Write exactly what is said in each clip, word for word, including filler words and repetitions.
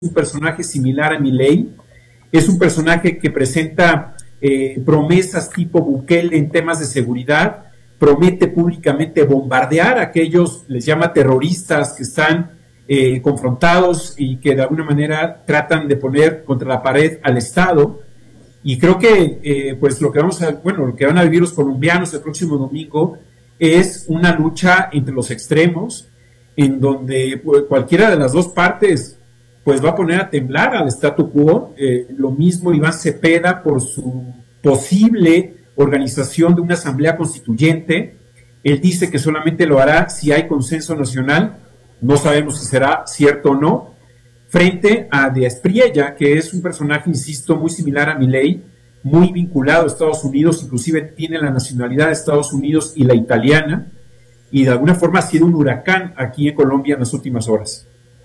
un personaje similar a Milei, es un personaje que presenta eh, promesas tipo Bukele en temas de seguridad, promete públicamente bombardear a aquellos, les llama terroristas, que están eh, confrontados y que de alguna manera tratan de poner contra la pared al Estado. Y creo que eh, pues lo que vamos a, bueno, lo que van a vivir los colombianos el próximo domingo es una lucha entre los extremos, en donde pues, cualquiera de las dos partes pues va a poner a temblar al statu quo. Eh, lo mismo Iván Cepeda por su posible organización de una asamblea constituyente. Él dice que solamente lo hará si hay consenso nacional. No sabemos si será cierto o no. Frente a De Espriella, que es un personaje, insisto, muy similar a Milei, muy vinculado a Estados Unidos, inclusive tiene la nacionalidad de Estados Unidos y la italiana, y de alguna forma ha sido un huracán aquí en Colombia en las últimas horas.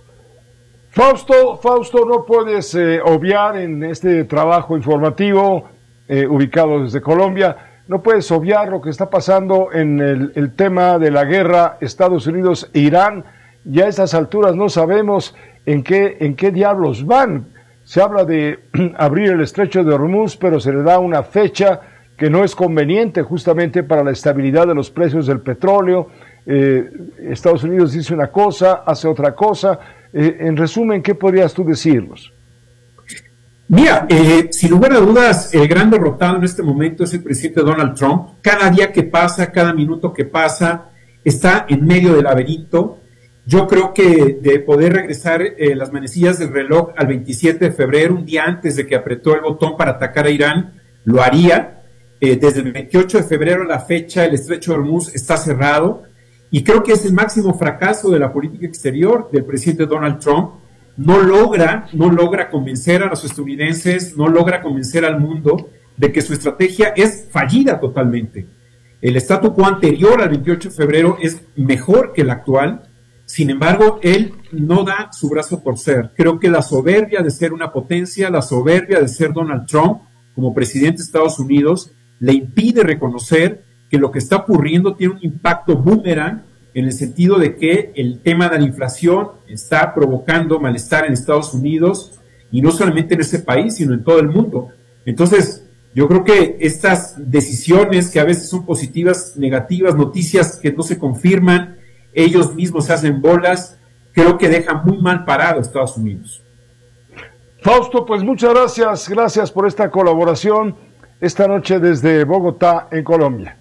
Fausto, Fausto, no puedes eh, obviar en este trabajo informativo eh, ubicado desde Colombia, no puedes obviar lo que está pasando en el, el tema de la guerra Estados Unidos-Irán. Ya a estas alturas no sabemos en qué, en qué diablos van. Se habla de abrir el estrecho de Hormuz, pero se le da una fecha que no es conveniente justamente para la estabilidad de los precios del petróleo. Eh, Estados Unidos dice una cosa, hace otra cosa. Eh, en resumen, ¿qué podrías tú decirnos? Mira, eh, sin lugar a dudas, el gran derrotado en este momento es el presidente Donald Trump. Cada día que pasa, cada minuto que pasa, está en medio del laberinto. Yo creo que de poder regresar eh, las manecillas del reloj al veintisiete de febrero, un día antes de que apretó el botón para atacar a Irán, lo haría. Eh, desde el veintiocho de febrero la fecha, el estrecho de Hormuz está cerrado, y creo que es el máximo fracaso de la política exterior del presidente Donald Trump. No logra, no logra convencer a los estadounidenses, no logra convencer al mundo de que su estrategia es fallida totalmente. El statu quo anterior al veintiocho de febrero es mejor que el actual. Sin embargo, él no da su brazo a torcer. Creo que la soberbia de ser una potencia, la soberbia de ser Donald Trump como presidente de Estados Unidos, le impide reconocer que lo que está ocurriendo tiene un impacto boomerang, en el sentido de que el tema de la inflación está provocando malestar en Estados Unidos, y no solamente en ese país, sino en todo el mundo. Entonces, yo creo que estas decisiones, que a veces son positivas, negativas, noticias que no se confirman, ellos mismos se hacen bolas, creo que dejan muy mal parado a Estados Unidos. Fausto, pues muchas gracias, gracias por esta colaboración esta noche desde Bogotá, en Colombia.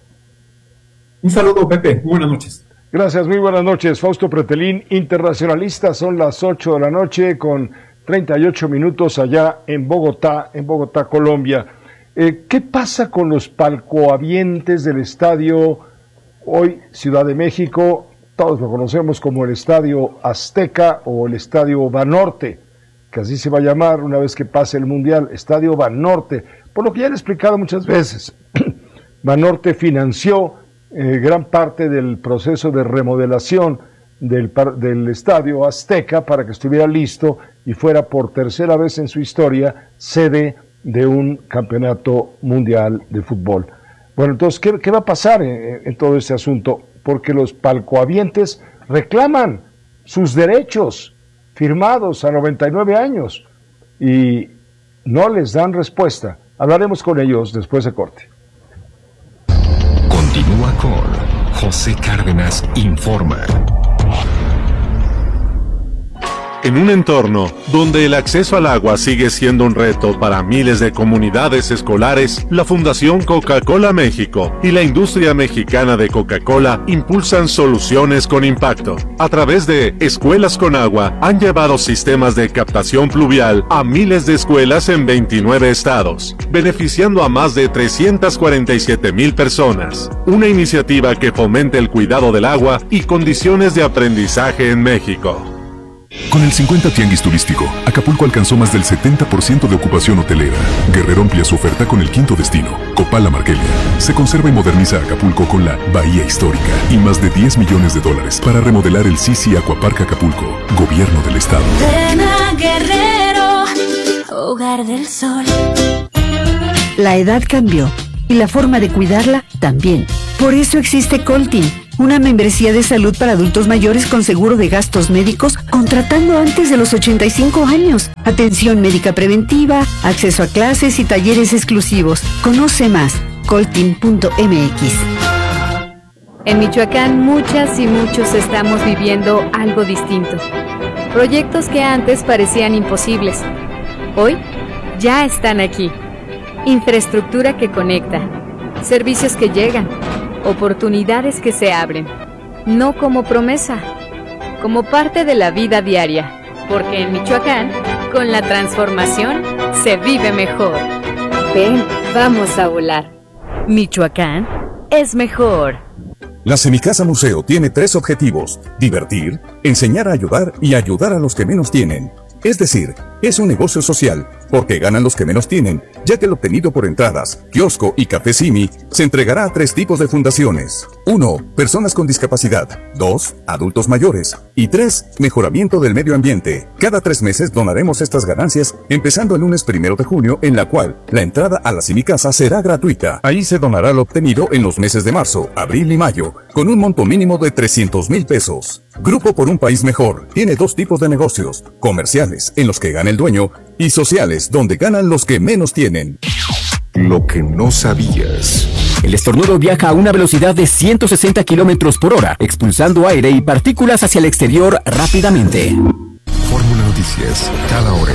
Un saludo, Pepe, buenas noches. Gracias, muy buenas noches. Fausto Pretelín, internacionalista. Son las ocho de la noche con treinta y ocho minutos allá en Bogotá, en Bogotá, Colombia. Eh, ¿Qué pasa con los palcohabientes del estadio hoy Ciudad de México? Todos lo conocemos como el Estadio Azteca o el Estadio Banorte, que así se va a llamar una vez que pase el Mundial, Estadio Banorte. Por lo que ya le he explicado muchas veces, Banorte financió Eh, gran parte del proceso de remodelación del, del Estadio Azteca para que estuviera listo y fuera por tercera vez en su historia sede de un campeonato mundial de fútbol. Bueno, entonces, ¿qué, qué va a pasar en, en todo este asunto? Porque los palcohabientes reclaman sus derechos firmados a noventa y nueve años y no les dan respuesta. Hablaremos con ellos después de corte. Continúa con José Cárdenas Informa. En un entorno donde el acceso al agua sigue siendo un reto para miles de comunidades escolares, la Fundación Coca-Cola México y la industria mexicana de Coca-Cola impulsan soluciones con impacto. A través de Escuelas con Agua, han llevado sistemas de captación pluvial a miles de escuelas en veintinueve estados, beneficiando a más de trescientas cuarenta y siete mil personas. Una iniciativa que fomenta el cuidado del agua y condiciones de aprendizaje en México. Con el cincuenta Tianguis Turístico, Acapulco alcanzó más del setenta por ciento de ocupación hotelera. Guerrero amplía su oferta con el quinto destino, Copal La Marquelia. Se conserva y moderniza Acapulco con la Bahía Histórica y más de diez millones de dólares para remodelar el Sisi Aquapark Acapulco, Gobierno del Estado. Ven a Guerrero, hogar del sol. La edad cambió y la forma de cuidarla también. Por eso existe Coltin, una membresía de salud para adultos mayores con seguro de gastos médicos contratando antes de los ochenta y cinco años, atención médica preventiva, acceso a clases y talleres exclusivos. Conoce más, coltin punto m x. En Michoacán, muchas y muchos estamos viviendo algo distinto. Proyectos que antes parecían imposibles, hoy ya están aquí. Infraestructura que conecta, servicios que llegan, oportunidades que se abren. No como promesa, como parte de la vida diaria. Porque en Michoacán, con la transformación, se vive mejor. Ven, vamos a volar. Michoacán es mejor. La Semicasa Museo tiene tres objetivos: divertir, enseñar a ayudar y ayudar a los que menos tienen. Es decir, es un negocio social, porque ganan los que menos tienen, ya que el obtenido por entradas, kiosco y café Simi se entregará a tres tipos de fundaciones. uno. Personas con discapacidad. dos. Adultos mayores. Y tres. Mejoramiento del medio ambiente. Cada tres meses donaremos estas ganancias, empezando el lunes primero de junio, en la cual la entrada a la Semicasa será gratuita. Ahí se donará lo obtenido en los meses de marzo, abril y mayo, con un monto mínimo de trescientos mil pesos. Grupo por un País Mejor tiene dos tipos de negocios: comerciales, en los que gana el dueño, y sociales, donde ganan los que menos tienen. Lo que no sabías. El estornudo viaja a una velocidad de ciento sesenta kilómetros por hora, expulsando aire y partículas hacia el exterior rápidamente. Fórmula Noticias, cada hora.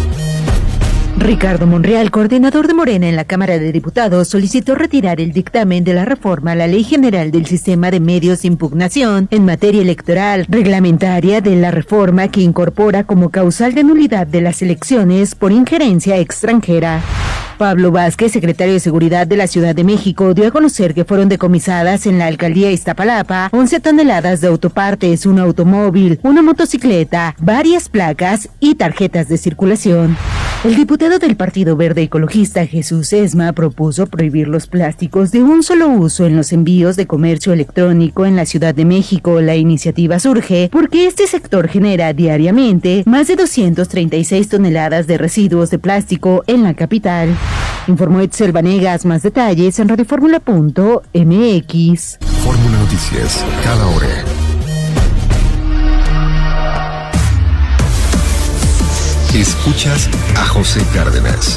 Ricardo Monreal, coordinador de Morena en la Cámara de Diputados, solicitó retirar el dictamen de la reforma a la Ley General del Sistema de Medios de Impugnación en materia electoral reglamentaria de la reforma que incorpora como causal de nulidad de las elecciones por injerencia extranjera. Pablo Vázquez, secretario de Seguridad de la Ciudad de México, dio a conocer que fueron decomisadas en la alcaldía Iztapalapa once toneladas de autopartes, un automóvil, una motocicleta, varias placas y tarjetas de circulación. El diputado del Partido Verde Ecologista, Jesús Esma, propuso prohibir los plásticos de un solo uso en los envíos de comercio electrónico en la Ciudad de México. La iniciativa surge porque este sector genera diariamente más de doscientas treinta y seis toneladas de residuos de plástico en la capital. Informó Etzel Vanegas. Más detalles en radioformula punto m x. Fórmula Noticias, cada hora. Escuchas a José Cárdenas.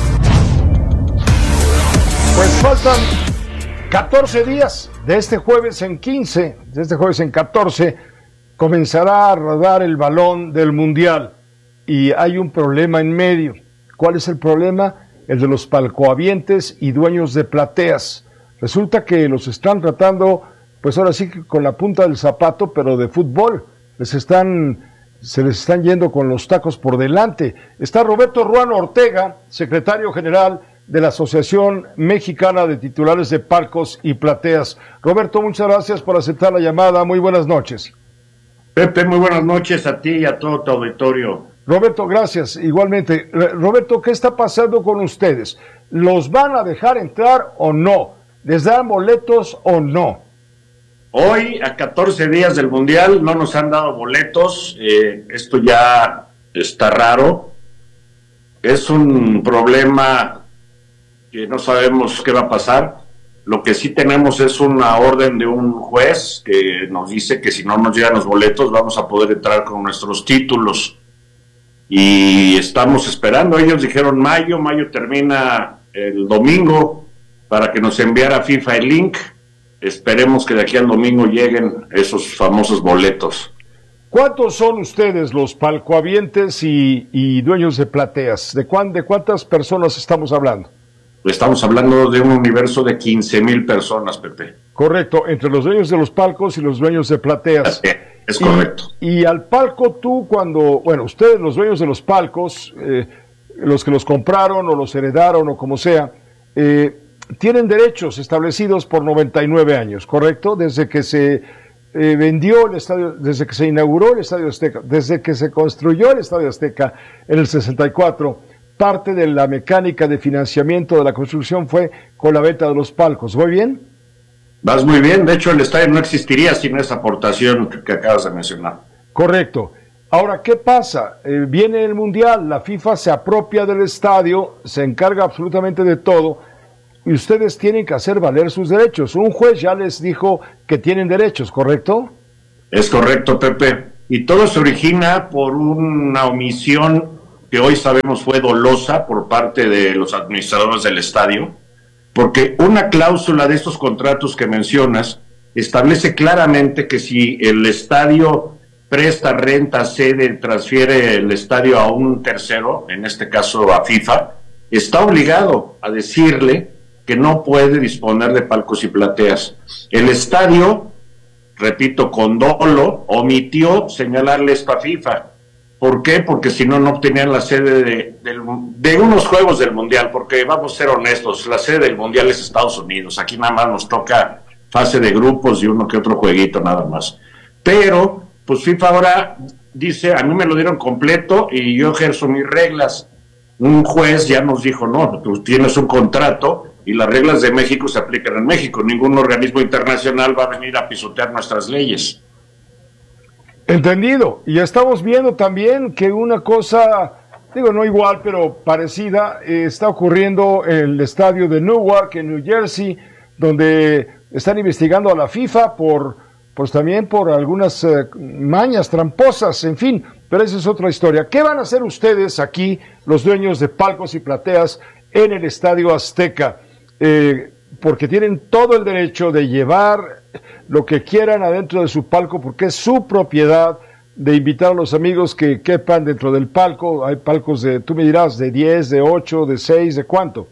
Pues faltan catorce días. De este jueves en quince, de este jueves en catorce, comenzará a rodar el balón del Mundial. Y hay un problema en medio. ¿Cuál es el problema? El de los palcohabientes y dueños de plateas. Resulta que los están tratando, pues ahora sí que con la punta del zapato, pero de fútbol. Les están... se les están yendo con los tacos por delante. Está Roberto Ruano Ortega, secretario general de la Asociación Mexicana de Titulares de Palcos y Plateas. Roberto, muchas gracias por aceptar la llamada. Muy buenas noches. Pepe, muy buenas noches a ti y a todo tu auditorio. Roberto, gracias. Igualmente. Roberto, ¿qué está pasando con ustedes? ¿Los van a dejar entrar o no? ¿Les dan boletos o no? Hoy, a catorce días del Mundial, no nos han dado boletos. Eh, esto ya está raro. Es un problema que no sabemos qué va a pasar. Lo que sí tenemos es una orden de un juez que nos dice que si no nos llegan los boletos vamos a poder entrar con nuestros títulos. Y estamos esperando. Ellos dijeron mayo, mayo termina el domingo para que nos enviara FIFA el link. Esperemos que de aquí al domingo lleguen esos famosos boletos. ¿Cuántos son ustedes los palcohabientes y, y dueños de plateas? ¿De, cuán, ¿De cuántas personas estamos hablando? Estamos hablando de un universo de quince mil personas, Pepe. Correcto, entre los dueños de los palcos y los dueños de plateas. Es correcto. Y, y al palco tú cuando, bueno, ustedes los dueños de los palcos, eh, los que los compraron o los heredaron o como sea, eh, tienen derechos establecidos por noventa y nueve años, ¿correcto? Desde que se eh, vendió el estadio, desde que se inauguró el Estadio Azteca, desde que se construyó el Estadio Azteca en el sesenta y cuatro, parte de la mecánica de financiamiento de la construcción fue con la venta de los palcos. ¿Voy bien? Vas muy bien. De hecho, el estadio no existiría sin esa aportación que acabas de mencionar. Correcto. Ahora, ¿qué pasa? Eh, viene el Mundial, la FIFA se apropia del estadio, se encarga absolutamente de todo. y ustedes tienen que hacer valer sus derechos. Un juez ya les dijo que tienen derechos, ¿correcto? Es correcto, Pepe. Y todo se origina por una omisión que hoy sabemos fue dolosa por parte de los administradores del estadio, porque una cláusula de estos contratos que mencionas establece claramente que si el estadio presta, renta, cede, transfiere el estadio a un tercero, en este caso a FIFA, está obligado a decirle que no puede disponer de palcos y plateas. El estadio, repito, con dolo, omitió señalarle esto a FIFA. ¿Por qué? Porque si no, no obtenían la sede de, de, de unos juegos del Mundial, porque vamos a ser honestos, la sede del Mundial es Estados Unidos, aquí nada más nos toca fase de grupos y uno que otro jueguito nada más. Pero, pues FIFA ahora dice, a mí me lo dieron completo y yo ejerzo mis reglas. Un juez ya nos dijo, no, tú tienes un contrato y las reglas de México se aplican en México, ningún organismo internacional va a venir a pisotear nuestras leyes. Entendido. Y estamos viendo también que una cosa, digo no igual, pero parecida, eh, está ocurriendo en el estadio de Newark, en New Jersey, donde están investigando a la FIFA por, pues también por algunas eh, mañas tramposas, en fin, pero esa es otra historia. ¿Qué van a hacer ustedes aquí, los dueños de palcos y plateas, en el Estadio Azteca? Eh, porque tienen todo el derecho de llevar lo que quieran adentro de su palco, porque es su propiedad, de invitar a los amigos que quepan dentro del palco. Hay palcos de, tú me dirás, de diez, de ocho, de seis, ¿de cuánto?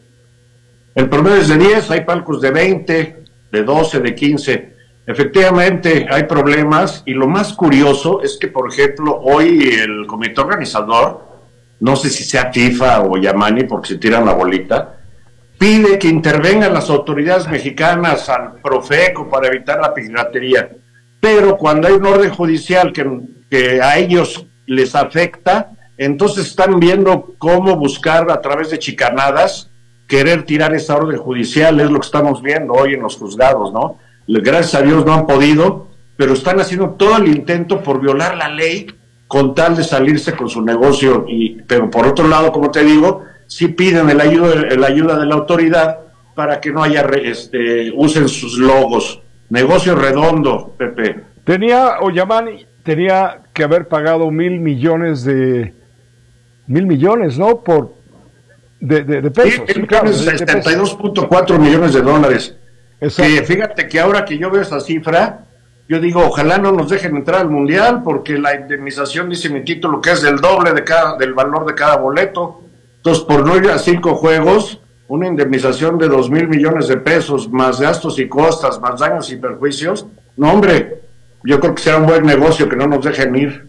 El promedio es de diez, hay palcos de veinte, de doce, de quince. Efectivamente hay problemas, y lo más curioso es que, por ejemplo, hoy el comité organizador, no sé si sea FIFA o Yamani, porque se tiran la bolita, pide que intervengan las autoridades mexicanas al Profeco para evitar la piratería. Pero cuando hay un orden judicial que, que a ellos les afecta, entonces están viendo cómo buscar a través de chicanadas querer tirar esa orden judicial. Es lo que estamos viendo hoy en los juzgados, ¿no? Gracias a Dios no han podido, pero están haciendo todo el intento por violar la ley con tal de salirse con su negocio. Y, pero por otro lado, como te digo, sí piden el ayuda, el ayuda de la autoridad para que no haya, este, usen sus logos. Negocio redondo, Pepe. Tenía, Oyamani, tenía que haber pagado mil millones de, mil millones, ¿no? Por, de, de, de pesos. Sí, claro, setenta y dos punto cuatro millones de dólares. Exacto. Que fíjate que ahora que yo veo esa cifra, yo digo, ojalá no nos dejen entrar al Mundial, porque la indemnización, dice mi título, que es del doble de cada, del valor de cada boleto. Entonces, por no ir a cinco juegos, una indemnización de dos mil millones de pesos, más gastos y costas, más daños y perjuicios. No, hombre, yo creo que será un buen negocio que no nos dejen ir.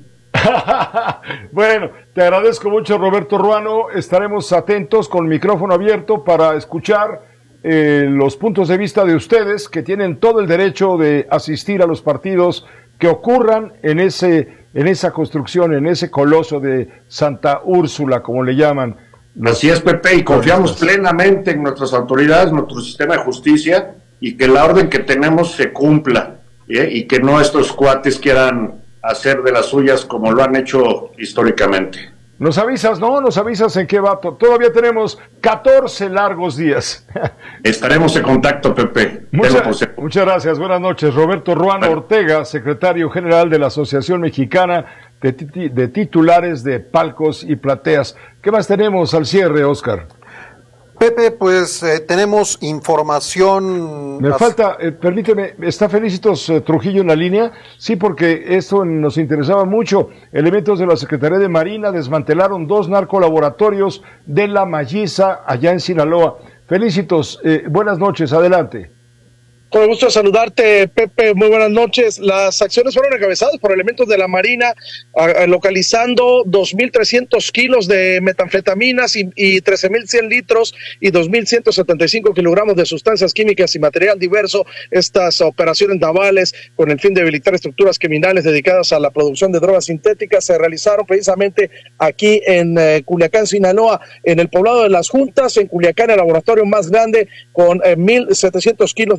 Bueno, te agradezco mucho, Roberto Ruano. Estaremos atentos con el micrófono abierto para escuchar eh, los puntos de vista de ustedes, que tienen todo el derecho de asistir a los partidos que ocurran en ese, en esa construcción, en ese coloso de Santa Úrsula, como le llaman. Así es, Pepe, y confiamos plenamente en nuestras autoridades, nuestro sistema de justicia, y que la orden que tenemos se cumpla, ¿eh? Y que no estos cuates quieran hacer de las suyas como lo han hecho históricamente. Nos avisas, ¿no? Nos avisas en qué va. Todavía tenemos catorce largos días. Estaremos en contacto, Pepe. Mucha, muchas gracias, buenas noches. Roberto Ruano bueno. Ortega, secretario general de la Asociación Mexicana de, tit- de Titulares de Palcos y Plateas. ¿Qué más tenemos al cierre, Oscar? Pepe, pues eh, tenemos información... Me as... falta, eh, permíteme, ¿está Felicitos eh, Trujillo en la línea? Sí, porque esto nos interesaba mucho. Elementos de la Secretaría de Marina desmantelaron dos narcolaboratorios de La Malliza, allá en Sinaloa. Felicitos, eh, buenas noches, adelante. Con el gusto de saludarte, Pepe, muy buenas noches. Las acciones fueron encabezadas por elementos de la Marina, uh, localizando dos mil trescientos kilos de metanfetaminas y, y trece mil cien litros y dos mil ciento setenta y cinco kilogramos de sustancias químicas y material diverso. Estas operaciones navales, con el fin de debilitar estructuras criminales dedicadas a la producción de drogas sintéticas, se realizaron precisamente aquí en eh, Culiacán, Sinaloa, en el poblado de Las Juntas. En Culiacán, el laboratorio más grande, con eh, mil setecientos kilos de drogas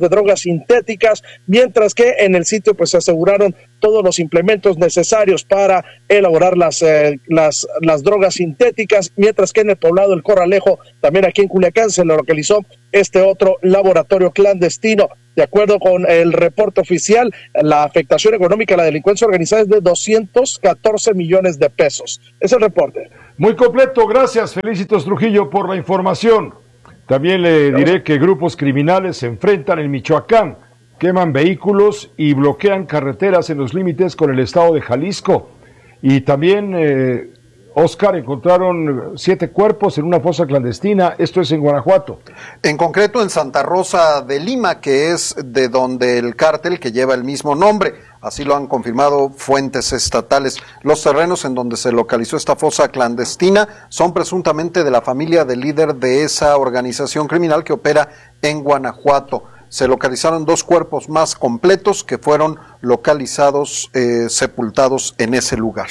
sintéticas, mientras que en el sitio pues se aseguraron todos los implementos necesarios para elaborar las, eh, las, las drogas sintéticas, mientras que en el poblado El Corralejo, también aquí en Culiacán, se localizó este otro laboratorio clandestino. De acuerdo con el reporte oficial, la afectación económica a la delincuencia organizada es de doscientos catorce millones de pesos. Es el reporte. Muy completo, gracias Felicitos Trujillo por la información. También le diré que grupos criminales se enfrentan en Michoacán, queman vehículos y bloquean carreteras en los límites con el estado de Jalisco. Y también, eh, Oscar, encontraron siete cuerpos en una fosa clandestina, esto es en Guanajuato. En concreto en Santa Rosa de Lima, que es de donde el cártel que lleva el mismo nombre, así lo han confirmado fuentes estatales. Los terrenos en donde se localizó esta fosa clandestina son presuntamente de la familia del líder de esa organización criminal que opera en Guanajuato. Se localizaron dos cuerpos más completos que fueron localizados, eh, sepultados en ese lugar.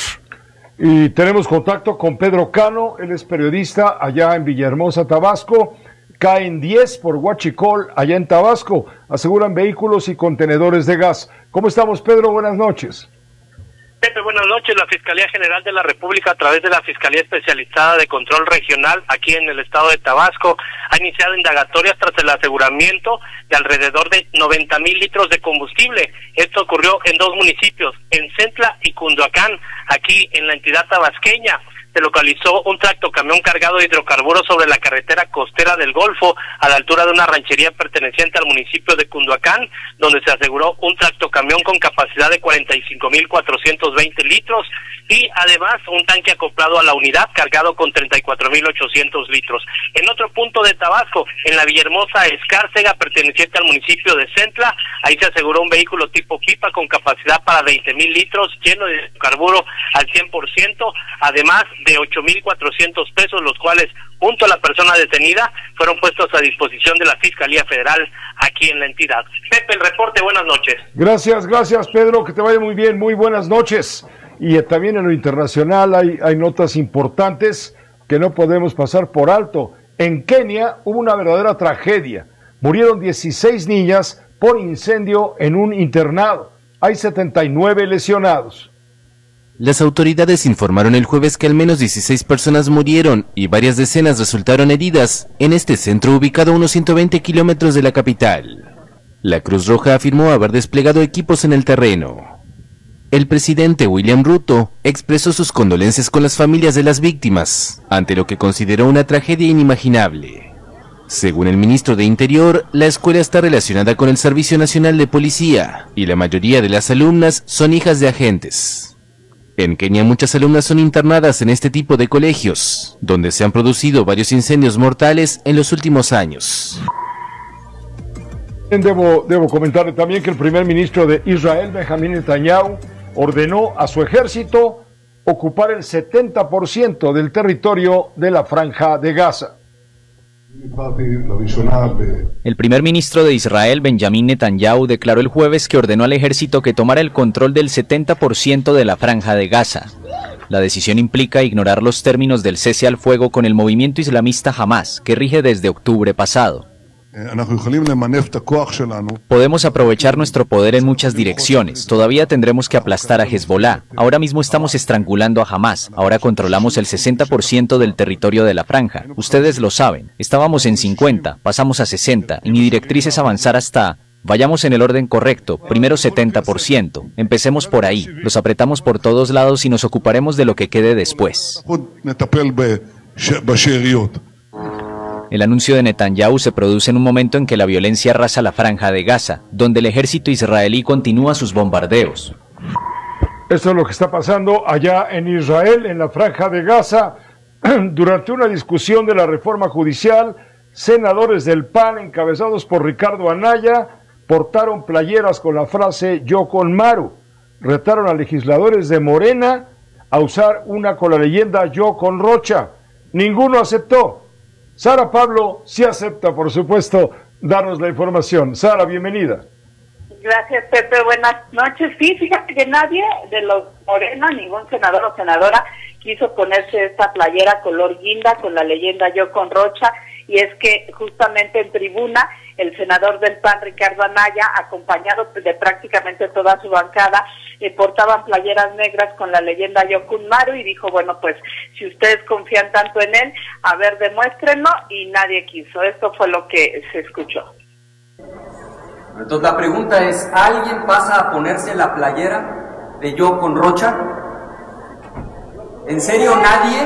Y tenemos contacto con Pedro Cano, él es periodista allá en Villahermosa, Tabasco. Caen diez por Huachicol, allá en Tabasco. Aseguran vehículos y contenedores de gas. ¿Cómo estamos, Pedro? Buenas noches. Pepe, buenas noches. La Fiscalía General de la República, a través de la Fiscalía Especializada de Control Regional, aquí en el estado de Tabasco, ha iniciado indagatorias tras el aseguramiento de alrededor de noventa mil litros de combustible. Esto ocurrió en dos municipios, en Centla y Cunduacán, aquí en la entidad tabasqueña. Se localizó un tractocamión cargado de hidrocarburos sobre la carretera costera del Golfo, a la altura de una ranchería perteneciente al municipio de Cunduacán, donde se aseguró un tractocamión con capacidad de cuarenta y cinco mil cuatrocientos veinte litros y además un tanque acoplado a la unidad cargado con treinta y cuatro mil ochocientos litros. En otro punto de Tabasco, en la Villahermosa Escárcega, perteneciente al municipio de Centla, ahí se aseguró un vehículo tipo pipa con capacidad para veinte mil litros, lleno de hidrocarburo al cien por ciento, además de ocho mil cuatrocientos pesos, los cuales, junto a la persona detenida, fueron puestos a disposición de la Fiscalía Federal aquí en la entidad. Pepe, el reporte, buenas noches. Gracias, gracias Pedro, que te vaya muy bien, muy buenas noches. Y eh, también en lo internacional hay, hay notas importantes que no podemos pasar por alto. En Kenia hubo una verdadera tragedia. Murieron dieciséis niñas por incendio en un internado. Hay setenta y nueve lesionados. Las autoridades informaron el jueves que al menos dieciséis personas murieron y varias decenas resultaron heridas en este centro ubicado a unos ciento veinte kilómetros de la capital. La Cruz Roja afirmó haber desplegado equipos en el terreno. El presidente William Ruto expresó sus condolencias con las familias de las víctimas ante lo que consideró una tragedia inimaginable. Según el ministro de Interior, la escuela está relacionada con el Servicio Nacional de Policía y la mayoría de las alumnas son hijas de agentes. En Kenia muchas alumnas son internadas en este tipo de colegios, donde se han producido varios incendios mortales en los últimos años. Debo, debo comentarle también que el primer ministro de Israel, Benjamín Netanyahu, ordenó a su ejército ocupar el setenta por ciento del territorio de la Franja de Gaza. El primer ministro de Israel, Benjamín Netanyahu, declaró el jueves que ordenó al ejército que tomara el control del setenta por ciento de la Franja de Gaza. La decisión implica ignorar los términos del cese al fuego con el movimiento islamista Hamas, que rige desde octubre pasado. Podemos aprovechar nuestro poder en muchas direcciones. Todavía tendremos que aplastar a Hezbollah. Ahora mismo estamos estrangulando a Hamas. Ahora controlamos el sesenta por ciento del territorio de la franja. Ustedes lo saben. Estábamos en cincuenta, pasamos a sesenta, y mi directriz es avanzar hasta... Vayamos en el orden correcto. Primero setenta por ciento. Empecemos por ahí. Los apretamos por todos lados y nos ocuparemos de lo que quede después. El anuncio de Netanyahu se produce en un momento en que la violencia arrasa la Franja de Gaza, donde el ejército israelí continúa sus bombardeos. Esto es lo que está pasando allá en Israel, en la Franja de Gaza. Durante una discusión de la reforma judicial, senadores del P A N, encabezados por Ricardo Anaya, portaron playeras con la frase "Yo con Maru". Retaron a legisladores de Morena a usar una con la leyenda "Yo con Rocha". Ninguno aceptó. Sara Pablo sí acepta, por supuesto, darnos la información. Sara, bienvenida. Gracias, Pepe. Buenas noches. Sí, fíjate que nadie de los Morena, ningún senador o senadora, quiso ponerse esta playera color guinda con la leyenda "Yo con Rocha", y es que justamente en tribuna el senador del P A N, Ricardo Anaya, acompañado de prácticamente toda su bancada, eh, portaban playeras negras con la leyenda Yokun Maru, y dijo, bueno, pues si ustedes confían tanto en él, a ver, demuéstrenlo, y nadie quiso. Esto fue lo que se escuchó. Entonces la pregunta es, ¿alguien pasa a ponerse la playera de Yo con Rocha? ¿En serio nadie?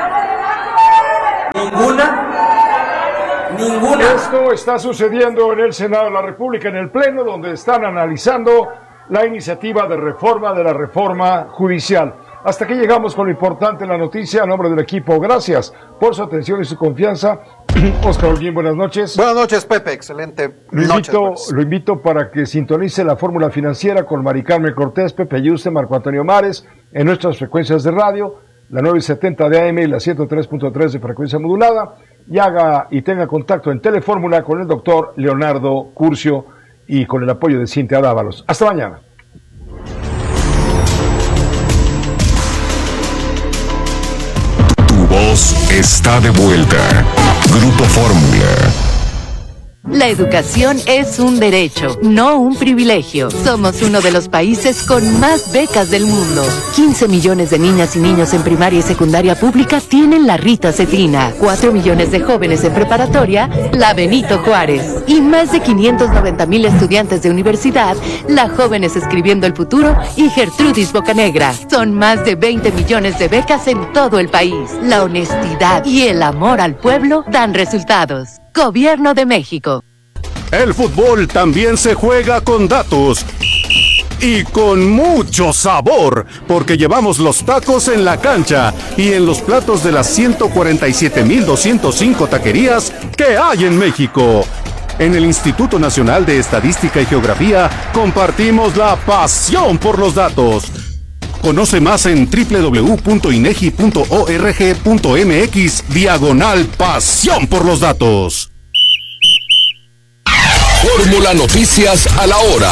¿Ninguna? ¿Ninguna? Esto está sucediendo en el Senado de la República, en el Pleno, donde están analizando la iniciativa de reforma de la reforma judicial. Hasta aquí llegamos con lo importante en la noticia. A nombre del equipo, gracias por su atención y su confianza. Oscar Holguín, buenas noches. Buenas noches, Pepe, excelente lo noches. Invito, lo invito para que sintonice la fórmula financiera con Mari Carmen Cortés, Pepe Yuste, Marco Antonio Mares, en nuestras frecuencias de radio, la nueve setenta de A M y la ciento tres punto tres de frecuencia modulada, y haga y tenga contacto en Telefórmula con el doctor Leonardo Curcio y con el apoyo de Cintia Dávalos. Hasta mañana. Voz está de vuelta. Grupo Fórmula. La educación es un derecho, no un privilegio. Somos uno de los países con más becas del mundo. quince millones de niñas y niños en primaria y secundaria pública tienen la Rita Cetina. cuatro millones de jóvenes en preparatoria, la Benito Juárez. Y más de quinientos noventa mil estudiantes de universidad, la Jóvenes Escribiendo el Futuro y Gertrudis Bocanegra. Son más de veinte millones de becas en todo el país. La honestidad y el amor al pueblo dan resultados. Gobierno de México. El fútbol también se juega con datos y con mucho sabor, porque llevamos los tacos en la cancha y en los platos de las ciento cuarenta y siete mil doscientos cinco taquerías que hay en México. En el Instituto Nacional de Estadística y Geografía compartimos la pasión por los datos. Conoce más en doble u doble u doble u punto inegi punto org punto mx diagonal pasión por los datos. Fórmula Noticias a la hora.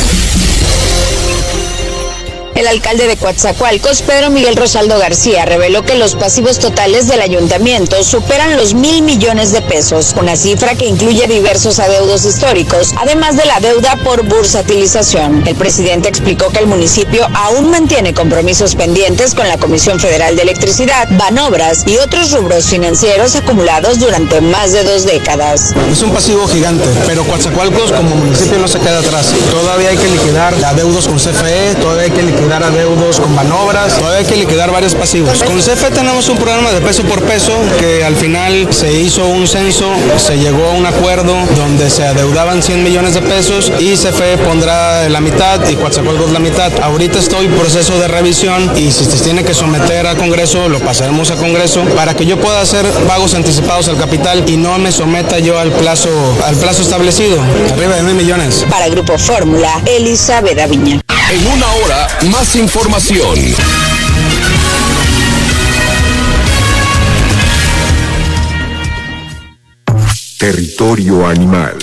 El alcalde de Coatzacoalcos, Pedro Miguel Rosaldo García, reveló que los pasivos totales del ayuntamiento superan los mil millones de pesos, una cifra que incluye diversos adeudos históricos, además de la deuda por bursatilización. El presidente explicó que el municipio aún mantiene compromisos pendientes con la Comisión Federal de Electricidad, Banobras y otros rubros financieros acumulados durante más de dos décadas. Es un pasivo gigante, pero Coatzacoalcos como municipio no se queda atrás. Todavía hay que liquidar adeudos con C F E, todavía hay que liquidar adeudos con Banobras, todavía hay que liquidar varios pasivos. Con C F E tenemos un programa de peso por peso que al final se hizo un censo, se llegó a un acuerdo donde se adeudaban cien millones de pesos y C F E pondrá la mitad y Coatzacoalcos la mitad. Ahorita estoy en proceso de revisión y si se tiene que someter a Congreso, lo pasaremos a Congreso para que yo pueda hacer pagos anticipados al capital y no me someta yo al plazo, al plazo establecido, arriba de mil millones. Para Grupo Fórmula, Elizabeth Aviña. En una hora, más información. Territorio animal.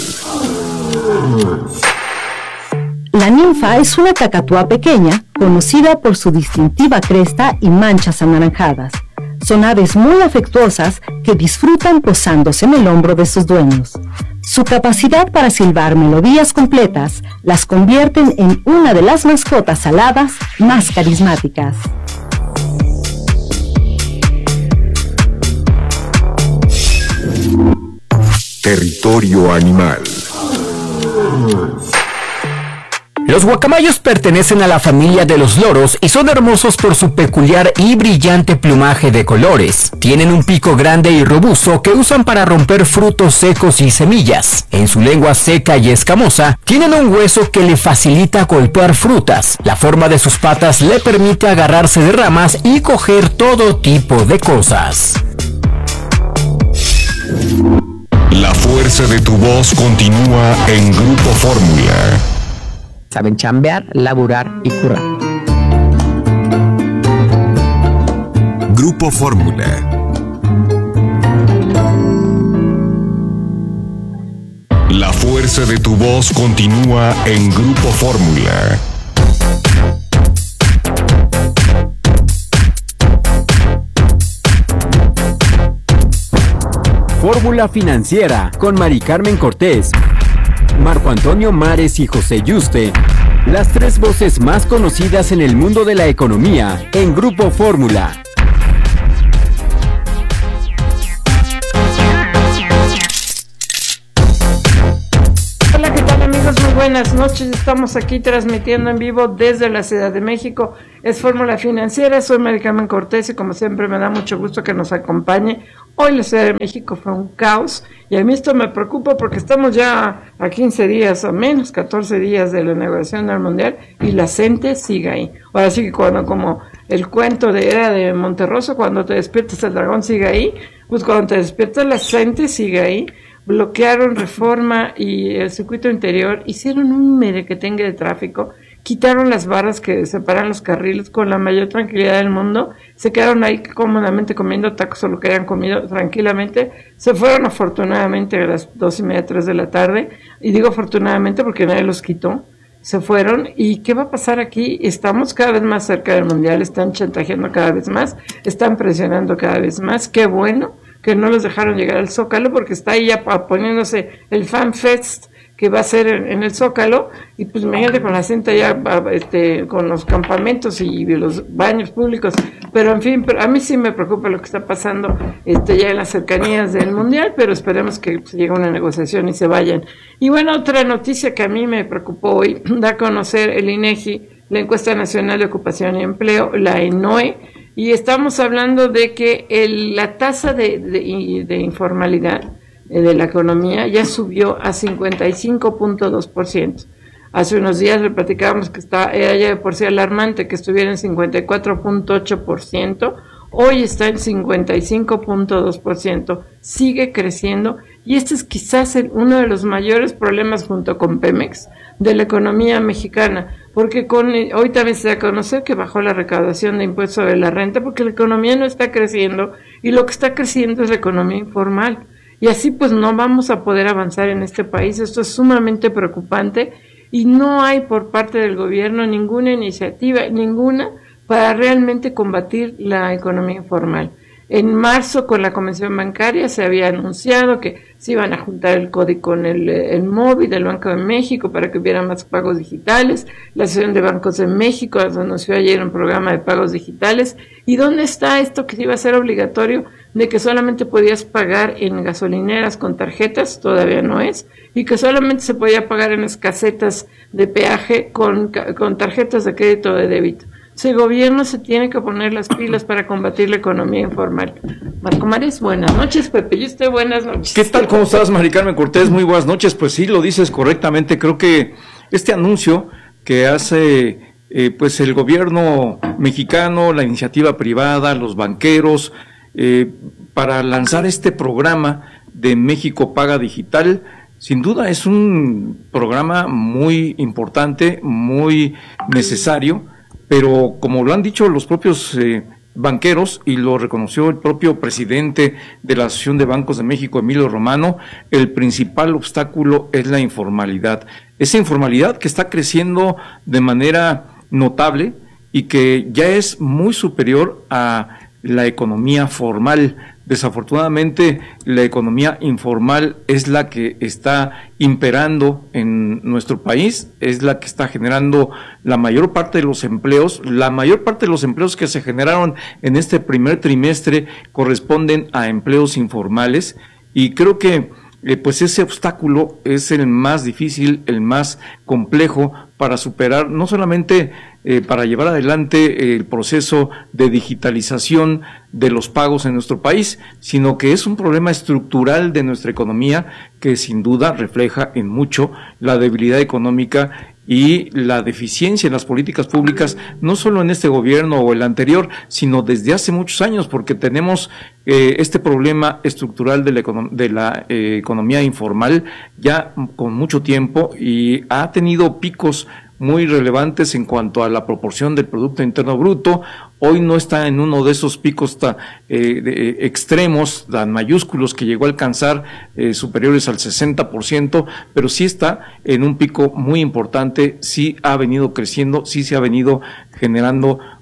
La ninfa es una cacatúa pequeña, conocida por su distintiva cresta y manchas anaranjadas. Son aves muy afectuosas que disfrutan posándose en el hombro de sus dueños. Su capacidad para silbar melodías completas las convierten en una de las mascotas aladas más carismáticas. Territorio animal. Los guacamayos pertenecen a la familia de los loros y son hermosos por su peculiar y brillante plumaje de colores. Tienen un pico grande y robusto que usan para romper frutos secos y semillas. En su lengua seca y escamosa, tienen un hueso que le facilita golpear frutas. La forma de sus patas le permite agarrarse de ramas y coger todo tipo de cosas. La fuerza de tu voz continúa en Grupo Fórmula. Saben chambear, laburar y currar. Grupo Fórmula. La fuerza de tu voz continúa en Grupo Fórmula. Fórmula Financiera con Mari Carmen Cortés. Marco Antonio Mares y José Yuste, las tres voces más conocidas en el mundo de la economía, en Grupo Fórmula. Hola, ¿qué tal amigos? Muy buenas noches. Estamos aquí transmitiendo en vivo desde la Ciudad de México. Es Fórmula Financiera, soy Mari Carmen Cortés y como siempre me da mucho gusto que nos acompañe. Hoy la Ciudad de México fue un caos y a mí esto me preocupa porque estamos ya a quince días o menos, catorce días de la inauguración del Mundial y la gente sigue ahí. Ahora sí que cuando, como el cuento de era de Monterroso, cuando te despiertas el dragón sigue ahí, pues cuando te despiertas la gente sigue ahí. Bloquearon Reforma y el circuito interior, hicieron un merequetengue de tráfico, quitaron las barras que separan los carriles con la mayor tranquilidad del mundo, se quedaron ahí cómodamente comiendo tacos o lo que hayan comido tranquilamente, se fueron afortunadamente a las dos y media, tres de la tarde, y digo afortunadamente porque nadie los quitó, se fueron. ¿Y qué va a pasar aquí? Estamos cada vez más cerca del Mundial, están chantajeando cada vez más, están presionando cada vez más, qué bueno que no los dejaron llegar al Zócalo porque está ahí ya poniéndose el Fan Fest que va a ser en, en el Zócalo, y pues imagínate con la gente ya este, con los campamentos y los baños públicos, pero en fin, pero a mí sí me preocupa lo que está pasando este, ya en las cercanías del Mundial, pero esperemos que pues, llegue una negociación y se vayan. Y bueno, otra noticia que a mí me preocupó hoy, da a conocer el INEGI, la Encuesta Nacional de Ocupación y Empleo, la ENOE, y estamos hablando de que el, la tasa de, de, de informalidad eh, de la economía ya subió a cincuenta y cinco punto dos por ciento. Hace unos días le platicábamos que está, era ya de por sí alarmante que estuviera en cincuenta y cuatro punto ocho por ciento, hoy está en cincuenta y cinco punto dos por ciento, sigue creciendo, y este es quizás el, uno de los mayores problemas junto con Pemex de la economía mexicana, porque con hoy también se da a conocer que bajó la recaudación de impuestos sobre la renta porque la economía no está creciendo y lo que está creciendo es la economía informal, y así pues no vamos a poder avanzar en este país. Esto es sumamente preocupante y no hay por parte del gobierno ninguna iniciativa, ninguna, para realmente combatir la economía informal. En marzo, con la Convención Bancaria, se había anunciado que se iban a juntar el C O D I con el, el MOBI del Banco de México para que hubiera más pagos digitales. La Asociación de Bancos de México anunció ayer un programa de pagos digitales. ¿Y dónde está esto que iba a ser obligatorio de que solamente podías pagar en gasolineras con tarjetas? Todavía no es. Y que solamente se podía pagar en las casetas de peaje con, con tarjetas de crédito o de débito. El gobierno se tiene que poner las pilas para combatir la economía informal. Marco Mares, buenas noches. Pepe, y usted, buenas noches. ¿Qué tal? ¿Cómo estás, Mari Carmen Cortés? Muy buenas noches. Pues sí, lo dices correctamente. Creo que este anuncio que hace eh, pues el gobierno mexicano, la iniciativa privada, los banqueros, eh, para lanzar este programa de México Paga Digital, sin duda es un programa muy importante, muy necesario. Pero como lo han dicho los propios eh, banqueros y lo reconoció el propio presidente de la Asociación de Bancos de México, Emilio Romano, el principal obstáculo es la informalidad. Esa informalidad que está creciendo de manera notable y que ya es muy superior a la economía formal. Desafortunadamente, la economía informal es la que está imperando en nuestro país, es la que está generando la mayor parte de los empleos. La mayor parte de los empleos que se generaron en este primer trimestre corresponden a empleos informales, y creo que eh, pues ese obstáculo es el más difícil, el más complejo para superar, no solamente eh, para llevar adelante eh, el proceso de digitalización de los pagos en nuestro país, sino que es un problema estructural de nuestra economía que sin duda refleja en mucho la debilidad económica y la deficiencia en las políticas públicas, no solo en este gobierno o el anterior, sino desde hace muchos años, porque tenemos eh, este problema estructural de la, econom- de la eh, economía informal ya con mucho tiempo, y ha tenido picos muy relevantes en cuanto a la proporción del Producto Interno Bruto. Hoy no está en uno de esos picos ta, eh, de, eh, extremos, tan mayúsculos, que llegó a alcanzar eh, superiores al sesenta por ciento, pero sí está en un pico muy importante, sí ha venido creciendo, sí se ha venido generando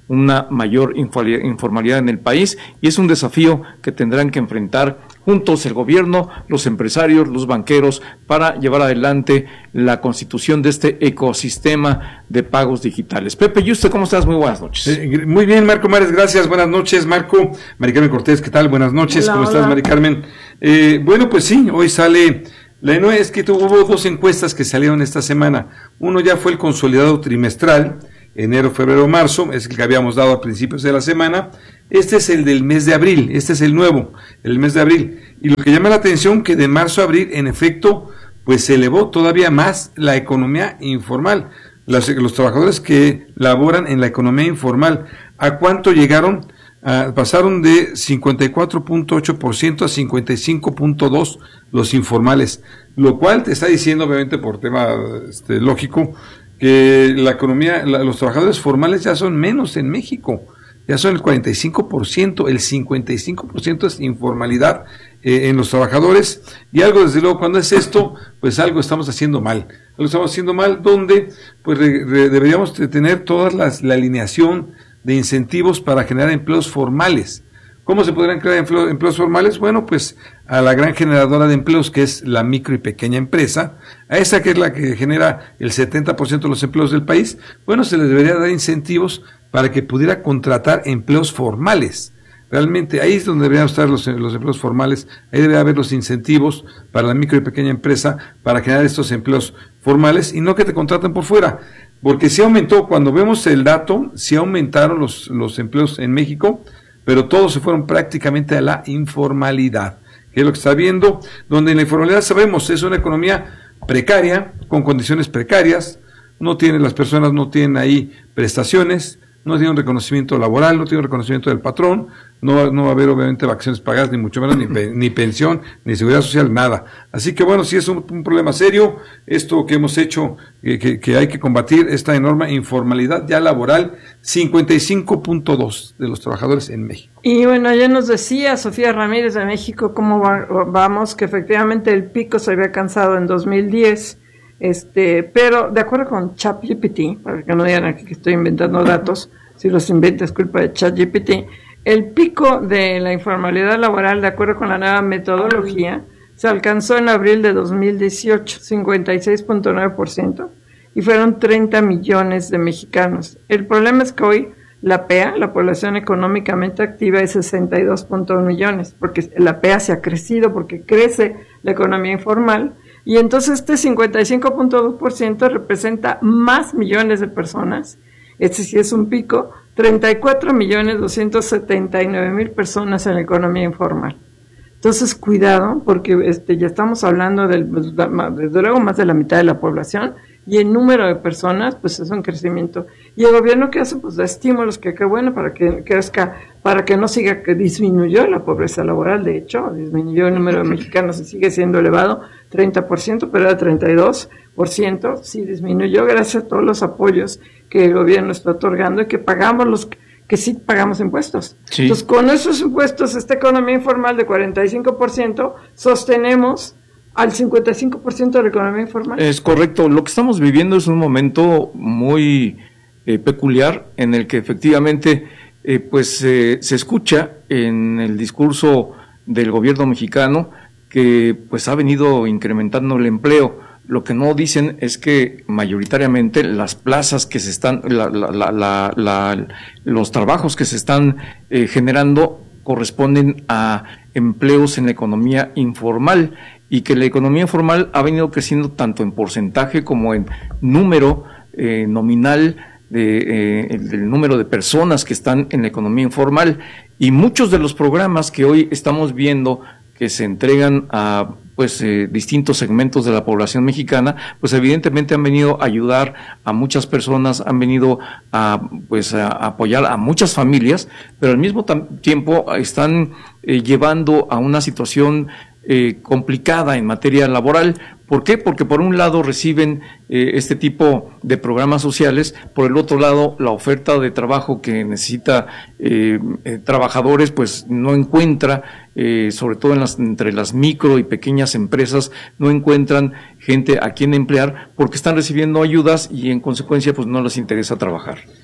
una mayor informalidad en el país, y es un desafío que tendrán que enfrentar juntos el gobierno, los empresarios, los banqueros, para llevar adelante la constitución de este ecosistema de pagos digitales. Pepe, ¿y usted cómo estás? Muy buenas noches. Eh, muy bien, Marco Mares, gracias, buenas noches, Marco. Mari Carmen Cortés, ¿qué tal? Buenas noches, Hola, ¿cómo hola. estás, Mari Carmen? Eh, bueno, pues sí, hoy sale... La no es que hubo dos encuestas que salieron esta semana. Uno ya fue el consolidado trimestral, enero, febrero, marzo, es el que habíamos dado a principios de la semana. Este es el del mes de abril, este es el nuevo, el mes de abril. Y lo que llama la atención que de marzo a abril, en efecto, pues se elevó todavía más la economía informal. Los, los trabajadores que laboran en la economía informal, ¿a cuánto llegaron? Uh, pasaron de cincuenta y cuatro punto ocho por ciento a cincuenta y cinco punto dos por ciento los informales, lo cual te está diciendo, obviamente por tema este, lógico, que la economía, la, los trabajadores formales ya son menos en México, ya son el cuarenta y cinco por ciento, el cincuenta y cinco por ciento es informalidad eh, en los trabajadores, y algo, desde luego, cuando es esto, pues algo estamos haciendo mal, algo estamos haciendo mal, donde pues re, re, deberíamos de tener toda las, la alineación de incentivos para generar empleos formales. ¿Cómo se podrían crear empleo, empleos formales? Bueno, pues a la gran generadora de empleos, que es la micro y pequeña empresa, a esa que es la que genera el setenta por ciento de los empleos del país, bueno, se les debería dar incentivos para que pudiera contratar empleos formales. Realmente ahí es donde deberían estar los, los empleos formales, ahí debería haber los incentivos para la micro y pequeña empresa para generar estos empleos formales y no que te contraten por fuera. Porque sí aumentó, cuando vemos el dato, sí aumentaron los, los empleos en México, pero todos se fueron prácticamente a la informalidad, que es lo que está viendo, donde en la informalidad sabemos, es una economía precaria, con condiciones precarias, no tienen, las personas no tienen ahí prestaciones, no tienen un reconocimiento laboral, no tienen un reconocimiento del patrón, no, no va a haber obviamente vacaciones pagadas, ni mucho menos, ni, pe, ni pensión, ni seguridad social, nada. Así que bueno, sí es un, un problema serio, esto que hemos hecho, eh, que, que hay que combatir, esta enorme informalidad ya laboral, cincuenta y cinco punto dos de los trabajadores en México. Y bueno, ya nos decía Sofía Ramírez de México cómo va, vamos, que efectivamente el pico se había alcanzado en dos mil diez, este, pero de acuerdo con ChatGPT, para que no digan aquí que estoy inventando datos, si los invento es culpa de ChatGPT, el pico de la informalidad laboral, de acuerdo con la nueva metodología, se alcanzó en abril de dos mil dieciocho, cincuenta y seis punto nueve por ciento, y fueron treinta millones de mexicanos. El problema es que hoy la P E A, la población económicamente activa, es sesenta y dos punto uno millones, porque la P E A se ha crecido, porque crece la economía informal, y entonces este cincuenta y cinco punto dos por ciento representa más millones de personas. Este sí es un pico, treinta y cuatro millones doscientos setenta y nueve mil personas en la economía informal. Entonces, cuidado, porque este ya estamos hablando del, desde luego más de la mitad de la población, y el número de personas, pues es un crecimiento. Y el gobierno, ¿qué hace? Pues da estímulos, que qué bueno, para que crezca, para que no siga, que disminuyó la pobreza laboral, de hecho, disminuyó el número de mexicanos y sigue siendo elevado, treinta por ciento, pero era treinta y dos por ciento, sí disminuyó gracias a todos los apoyos que el gobierno está otorgando y que pagamos los que sí pagamos impuestos. Sí. Entonces, con esos impuestos, esta economía informal de cuarenta y cinco por ciento, sostenemos al cincuenta y cinco por ciento de la economía informal. Es correcto. Lo que estamos viviendo es un momento muy eh, peculiar en el que efectivamente eh, pues eh, se escucha en el discurso del gobierno mexicano que pues ha venido incrementando el empleo. Lo que no dicen es que mayoritariamente las plazas que se están, la, la, la, la, la, los trabajos que se están eh, generando corresponden a empleos en la economía informal, y que la economía informal ha venido creciendo tanto en porcentaje como en número eh, nominal de, eh, el, el número de personas que están en la economía informal, y muchos de los programas que hoy estamos viendo que se entregan a pues eh, distintos segmentos de la población mexicana, pues evidentemente han venido a ayudar a muchas personas, han venido a pues a apoyar a muchas familias, pero al mismo tiempo están eh, llevando a una situación eh, complicada en materia laboral. ¿Por qué? Porque por un lado reciben eh, este tipo de programas sociales, por el otro lado la oferta de trabajo que necesita eh, eh, trabajadores pues no encuentra, eh, sobre todo en las, entre las micro y pequeñas empresas, no encuentran gente a quien emplear porque están recibiendo ayudas y en consecuencia pues no les interesa trabajar.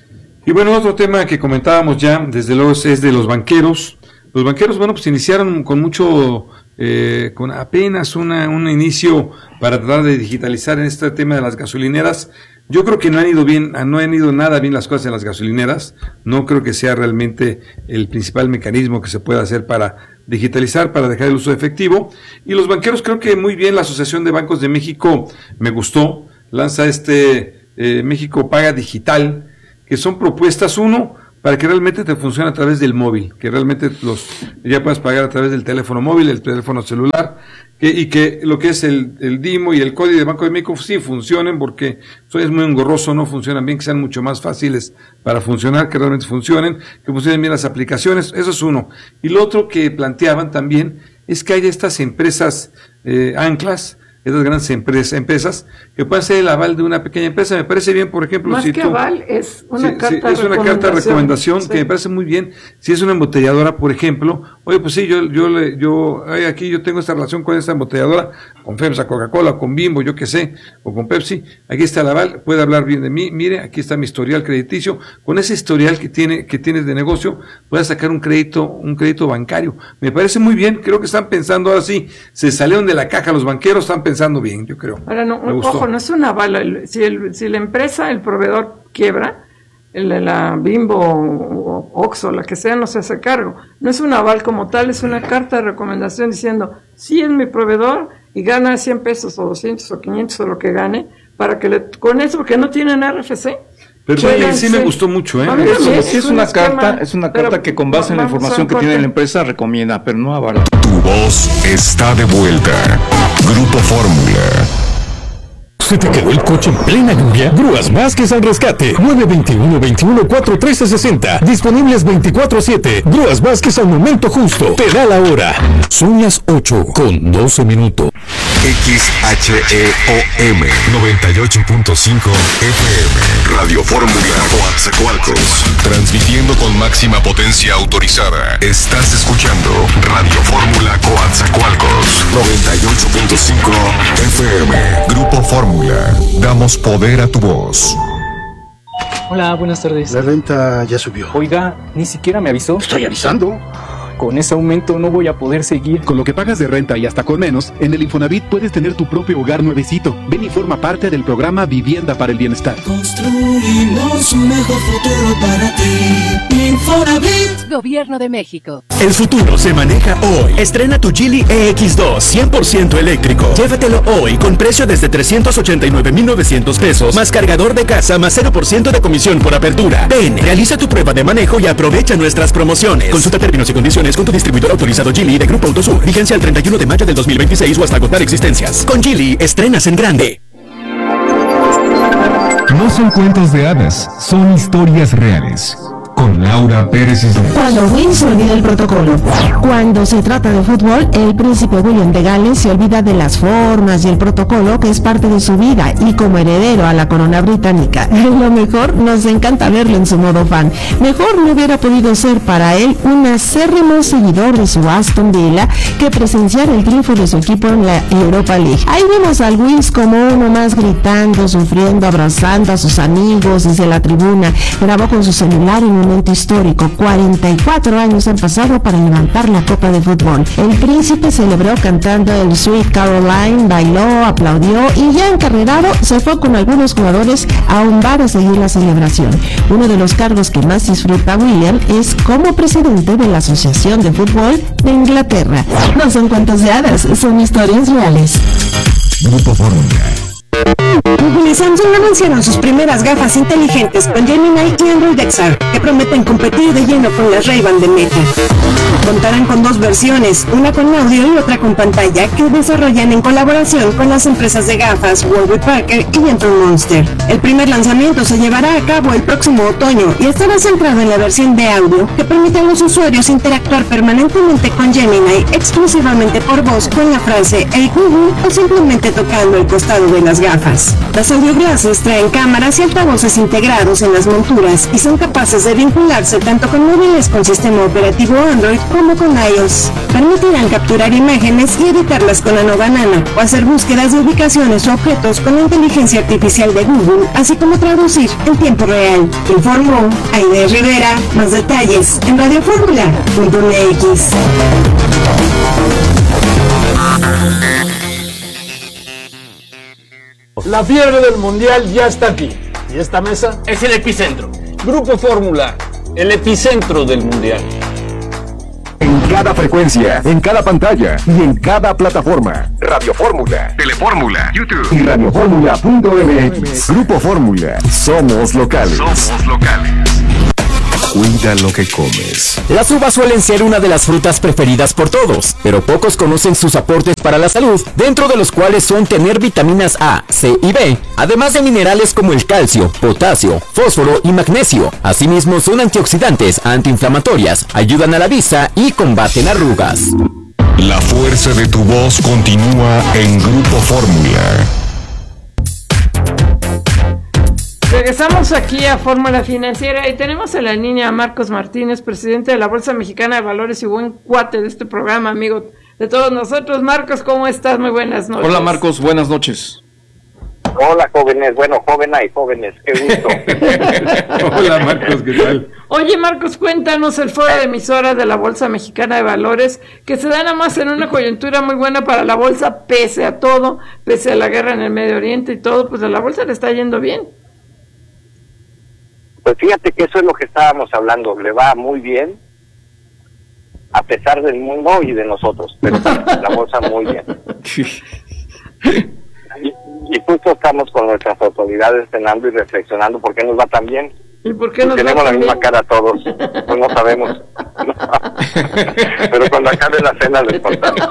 Y bueno, otro tema que comentábamos ya, desde luego, es de los banqueros. Los banqueros, bueno, pues iniciaron con mucho, eh, con apenas una, un inicio para tratar de digitalizar en este tema de las gasolineras. Yo creo que no han ido bien, no han ido nada bien las cosas en las gasolineras. No creo que sea realmente el principal mecanismo que se pueda hacer para digitalizar, para dejar el uso de efectivo. Y los banqueros, creo que muy bien. La Asociación de Bancos de México me gustó, lanza este eh, México Paga Digital, que son propuestas, uno, para que realmente te funcione a través del móvil, que realmente los ya puedas pagar a través del teléfono móvil, el teléfono celular, que, y que lo que es el, el DIMO y el código de Banco de México sí funcionen, porque eso es muy engorroso, no funcionan bien, que sean mucho más fáciles para funcionar, que realmente funcionen, que funcionen bien las aplicaciones, eso es uno. Y lo otro que planteaban también es que haya estas empresas eh, anclas, estas grandes empresas, empresas que puedan ser el aval de una pequeña empresa. Me parece bien, por ejemplo, más si que tú, aval es una sí, carta sí, es una carta de recomendación sí. que me parece muy bien. Si es una embotelladora, por ejemplo, oye, pues sí, yo yo le, yo ay, aquí yo tengo esta relación con esta embotelladora, con FEMSA, Coca-Cola, con Bimbo, yo qué sé, o con Pepsi. Aquí está el aval, puede hablar bien de mí. Mire, aquí está mi historial crediticio. Con ese historial que tiene que tienes de negocio, puedes sacar un crédito, un crédito bancario. Me parece muy bien. Creo que están pensando ahora sí, se salieron de la caja los banqueros, están pensando bien, yo creo. Ahora no, ojo, no es una bala. Si, el, si la empresa, el proveedor quiebra, el, la Bimbo o Oxxo, la que sea, no se hace cargo. No es un aval como tal, es una carta de recomendación diciendo, sí es mi proveedor y gana cien pesos o doscientos o quinientos o lo que gane, para que le, con eso, porque no tienen R F C. Pero sí, sí me gustó mucho, ¿eh? Eso, es, sí es, una esquema, carta, es una carta que con base en la información que tiene la empresa recomienda, pero no avala. Tu voz está de vuelta. Grupo Fórmula. ¿Se te quedó el coche en plena lluvia? Grúas Vázquez al rescate. nueve veintiuno, veintiuno, cuatro trece, sesenta. Disponibles veinticuatro siete. Grúas Vázquez al momento justo. Te da la hora. Son las ocho con doce minutos. X H E O M noventa y ocho punto cinco F M. Radio Fórmula Coatzacoalcos. Transmitiendo con máxima potencia autorizada. Estás escuchando Radio Fórmula Coatzacoalcos. noventa y ocho punto cinco F M. Grupo Fórmula. Damos poder a tu voz. Hola, buenas tardes. La renta ya subió. Oiga, ni siquiera me avisó. Estoy avisando. Con ese aumento no voy a poder seguir. Con lo que pagas de renta y hasta con menos, en el Infonavit puedes tener tu propio hogar nuevecito. Ven y forma parte del programa Vivienda para el Bienestar. Construimos un mejor futuro para ti. Infonavit. Gobierno de México. El futuro se maneja hoy. Estrena tu Geely E X dos cien por ciento eléctrico. Llévatelo hoy con precio desde trescientos ochenta y nueve mil novecientos pesos, más cargador de casa, más cero por ciento de comisión por apertura. Ven, realiza tu prueba de manejo y aprovecha nuestras promociones. Consulta términos y condiciones con tu distribuidor autorizado Geely de Grupo Autosur. Vigencia el treinta y uno de mayo del dos mil veintiséis o hasta agotar existencias. Con Geely, estrenas en grande. No son cuentos de hadas, son historias reales. Con Laura Pérez Isla. Cuando Will se olvida el protocolo. Cuando se trata de fútbol, el príncipe William de Gales se olvida de las formas y el protocolo que es parte de su vida y como heredero a la corona británica. Lo mejor, nos encanta verlo en su modo fan. Mejor no hubiera podido ser para él un acérrimo seguidor de su Aston Villa que presenciar el triunfo de su equipo en la Europa League. Ahí vemos al Wills como uno más gritando, sufriendo, abrazando a sus amigos desde la tribuna. Grabó con su celular en un momento histórico. cuarenta y cuatro años han pasado para levantar la copa de fútbol. El príncipe celebró cantando el Sweet Caroline, bailó, aplaudió y ya encarrerado se fue con algunos jugadores a un bar a seguir la celebración. Uno de los cargos que más disfruta William es como presidente de la Asociación de Fútbol de Inglaterra. No son cuentos de hadas, son historias reales. Grupo Fórmula. Google y Samsung anunciaron sus primeras gafas inteligentes con Gemini y Android X R, que prometen competir de lleno con las Ray-Ban de Meta. Contarán con dos versiones, una con audio y otra con pantalla, que desarrollan en colaboración con las empresas de gafas Warby Parker y Anton Monster. El primer lanzamiento se llevará a cabo el próximo otoño y estará centrado en la versión de audio, que permite a los usuarios interactuar permanentemente con Gemini exclusivamente por voz con la frase "Hey Google" o simplemente tocando el costado de las gafas. Las audioglasses traen cámaras y altavoces integrados en las monturas y son capaces de vincularse tanto con móviles con sistema operativo Android como con iOS. Permitirán capturar imágenes y editarlas con la Nobanana o hacer búsquedas de ubicaciones o objetos con la inteligencia artificial de Google, así como traducir en tiempo real. Informó Aide Rivera. Más detalles en radioformula punto m x. La fiebre del mundial ya está aquí. ¿Y esta mesa? Es el epicentro. Grupo Fórmula, el epicentro del mundial. En cada frecuencia, en cada pantalla y en cada plataforma. Radio Fórmula, Telefórmula, YouTube y radioformula punto m x. Grupo Fórmula, somos locales. Somos locales. Cuida lo que comes. Las uvas suelen ser una de las frutas preferidas por todos, pero pocos conocen sus aportes para la salud, dentro de los cuales son tener vitaminas A, C y B, además de minerales como el calcio, potasio, fósforo y magnesio. Asimismo son antioxidantes, antiinflamatorias, ayudan a la vista y combaten arrugas. La fuerza de tu voz continúa en Grupo Fórmula. Regresamos aquí a Fórmula Financiera y tenemos en la línea a Marcos Martínez, presidente de la Bolsa Mexicana de Valores y buen cuate de este programa, amigo de todos nosotros. Marcos, ¿cómo estás? Muy buenas noches. Hola Marcos, buenas noches. Hola jóvenes, bueno, jóvenes y jóvenes, qué gusto. Hola Marcos, ¿qué tal? Oye Marcos, cuéntanos el foro de emisoras de la Bolsa Mexicana de Valores, que se da nada más en una coyuntura muy buena para la bolsa, pese a todo, pese a la guerra en el Medio Oriente y todo, pues a la bolsa le está yendo bien. Pues fíjate que eso es lo que estábamos hablando, le va muy bien, a pesar del mundo y de nosotros, pero la bolsa muy bien. Y, y justo estamos con nuestras autoridades cenando y reflexionando por qué nos va tan bien. ¿Y por qué nos tenemos va la tan misma bien? cara todos, pues no sabemos. Pero cuando acabe la cena les contamos.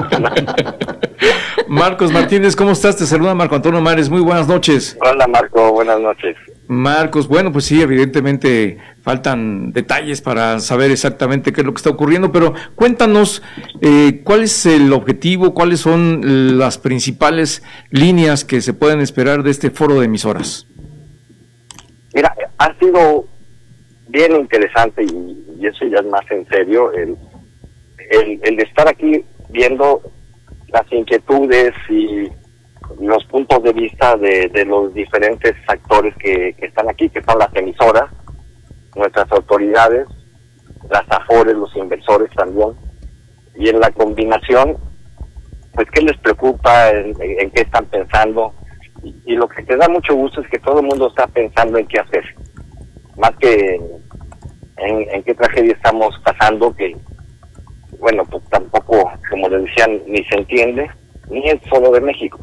Marcos Martínez, ¿cómo estás? Te saluda Marco Antonio Mares, muy buenas noches. Hola Marco, buenas noches. Marcos, bueno, pues sí, evidentemente faltan detalles para saber exactamente qué es lo que está ocurriendo, pero cuéntanos eh, cuál es el objetivo, cuáles son las principales líneas que se pueden esperar de este foro de emisoras. Mira, ha sido bien interesante y, y eso ya es más en serio, el, el, el de estar aquí viendo las inquietudes y los puntos de vista de, de los diferentes actores que, que están aquí, que son las emisoras, nuestras autoridades, las AFORES, los inversores también, y en la combinación, pues qué les preocupa, en, en qué están pensando, y, y lo que te da mucho gusto es que todo el mundo está pensando en qué hacer, más que en, en, en qué tragedia estamos pasando, que bueno, pues tampoco, como les decían, ni se entiende, ni es solo de México.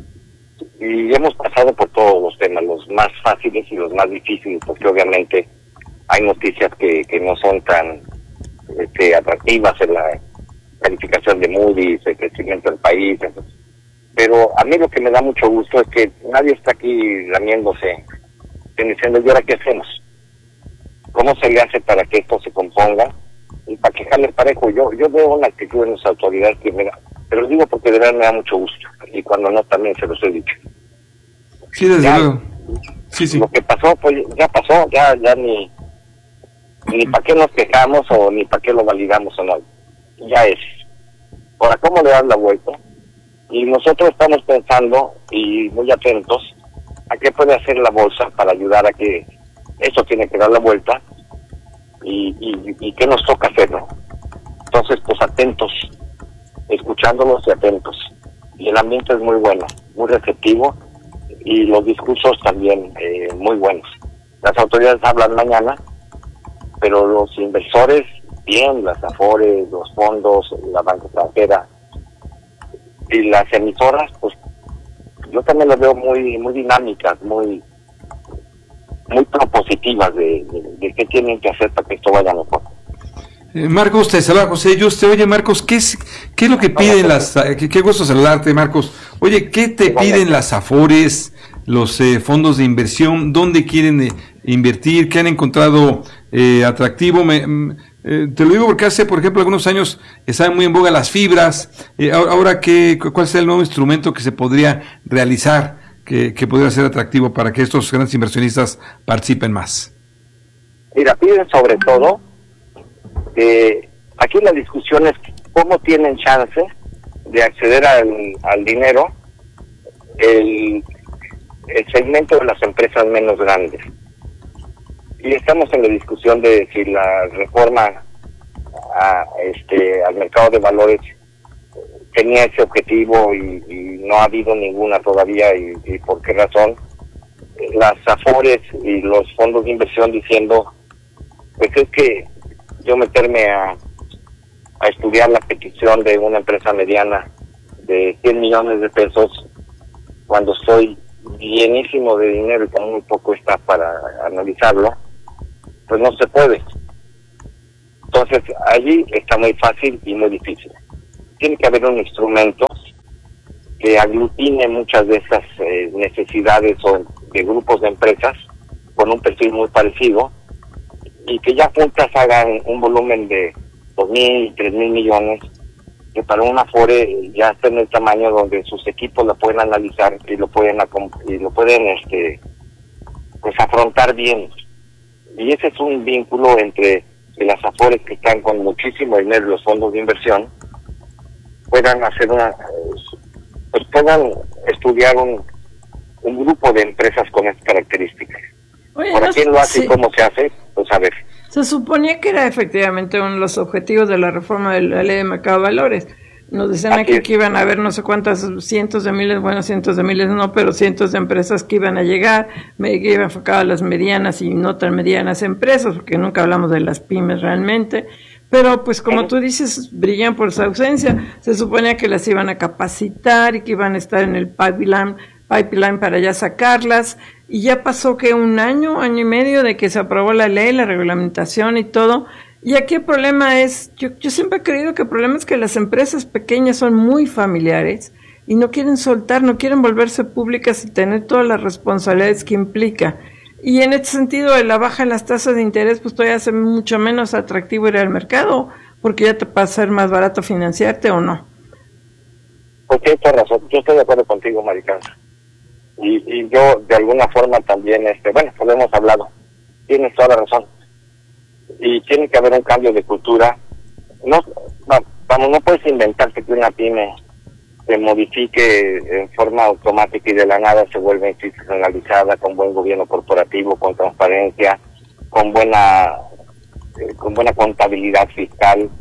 Y hemos pasado por todos los temas, los más fáciles y los más difíciles, porque obviamente hay noticias que, que no son tan este, atractivas en la calificación de Moody's, el crecimiento del país. Entonces. Pero a mí lo que me da mucho gusto es que nadie está aquí lamiéndose, diciendo, ¿y ahora qué hacemos? ¿Cómo se le hace para que esto se componga? Y para que jale parejo. Yo yo veo una actitud en las autoridades que me da, pero lo digo porque de verdad me da mucho gusto, y cuando no también se los he dicho. Sí, desde ya, luego. Sí, sí. Lo que pasó, pues ya pasó, ya ya ni ni para qué nos quejamos o ni para qué lo validamos o no. Ya es. Ahora, ¿cómo le das la vuelta? Y nosotros estamos pensando y muy atentos a qué puede hacer la bolsa para ayudar a que eso tiene que dar la vuelta y, y, y qué nos toca hacer, ¿no? Entonces, pues atentos, escuchándolos y atentos. Y el ambiente es muy bueno, muy receptivo, y los discursos también eh, muy buenos. Las autoridades hablan mañana, pero los inversores, bien, las AFORES, los fondos, la banca extranjera y las emisoras, pues yo también las veo muy muy dinámicas, muy muy propositivas de, de, de qué tienen que hacer para que esto vaya mejor. Eh, Marcos, te saluda José Yuste. Oye, Marcos, ¿qué es, qué es lo que piden las... Qué, qué gusto saludarte, Marcos. Oye, ¿qué te piden las AFORES, los eh, fondos de inversión? ¿Dónde quieren eh, invertir? ¿Qué han encontrado eh, atractivo? Me, eh, te lo digo porque hace, por ejemplo, algunos años estaban muy en boga las fibras. Eh, ahora, ¿qué, ¿cuál es el nuevo instrumento que se podría realizar, que, que podría ser atractivo para que estos grandes inversionistas participen más? Mira, piden sobre todo que aquí la discusión es cómo tienen chance de acceder al, al dinero el, el segmento de las empresas menos grandes. Y estamos en la discusión de si la reforma a, este, al mercado de valores tenía ese objetivo y, y no ha habido ninguna todavía, y, y por qué razón. Las AFORES y los fondos de inversión diciendo, pues es que yo meterme a, a estudiar la petición de una empresa mediana de cien millones de pesos cuando estoy llenísimo de dinero y con muy poco está para analizarlo, pues no se puede. Entonces allí está muy fácil y muy difícil. Tiene que haber un instrumento que aglutine muchas de esas eh, necesidades o de grupos de empresas con un perfil muy parecido y que ya juntas hagan un volumen de dos mil, tres mil millones, que para una Afore ya está en el tamaño donde sus equipos lo pueden analizar y lo pueden y lo pueden este pues afrontar bien. Y ese es un vínculo entre las Afores que están con muchísimo dinero y los fondos de inversión puedan hacer una pues puedan estudiar un, un grupo de empresas con estas características. Oye, ¿Para no, quién lo hace sí. y cómo se hace? Pues a ver. Se suponía que era efectivamente uno de los objetivos de la reforma de la ley de mercado de valores. Nos decían Así aquí es. que iban a haber no sé cuántas cientos de miles, bueno, cientos de miles no, pero cientos de empresas que iban a llegar, me que iba enfocado a las medianas y no tan medianas empresas, porque nunca hablamos de las pymes realmente. Pero pues como tú dices, brillan por su ausencia. Se suponía que las iban a capacitar y que iban a estar en el pipeline, pipeline para ya sacarlas. Y ya pasó que un año, año y medio de que se aprobó la ley, la reglamentación y todo. Y aquí el problema es, yo, yo siempre he creído que el problema es que las empresas pequeñas son muy familiares y no quieren soltar, no quieren volverse públicas y tener todas las responsabilidades que implica. Y en este sentido, de la baja en las tasas de interés, pues todavía hace mucho menos atractivo ir al mercado, porque ya te va a ser más barato financiarte o no. Pues tienes toda razón, yo estoy de acuerdo contigo, Maricarmen. Y, y yo, de alguna forma, también, este bueno, pues lo hemos hablado, tienes toda la razón. Y tiene que haber un cambio de cultura. No, vamos, no puedes inventarte que una pyme se modifique en forma automática y de la nada se vuelve institucionalizada con buen gobierno corporativo, con transparencia, con buena eh, con buena contabilidad fiscal.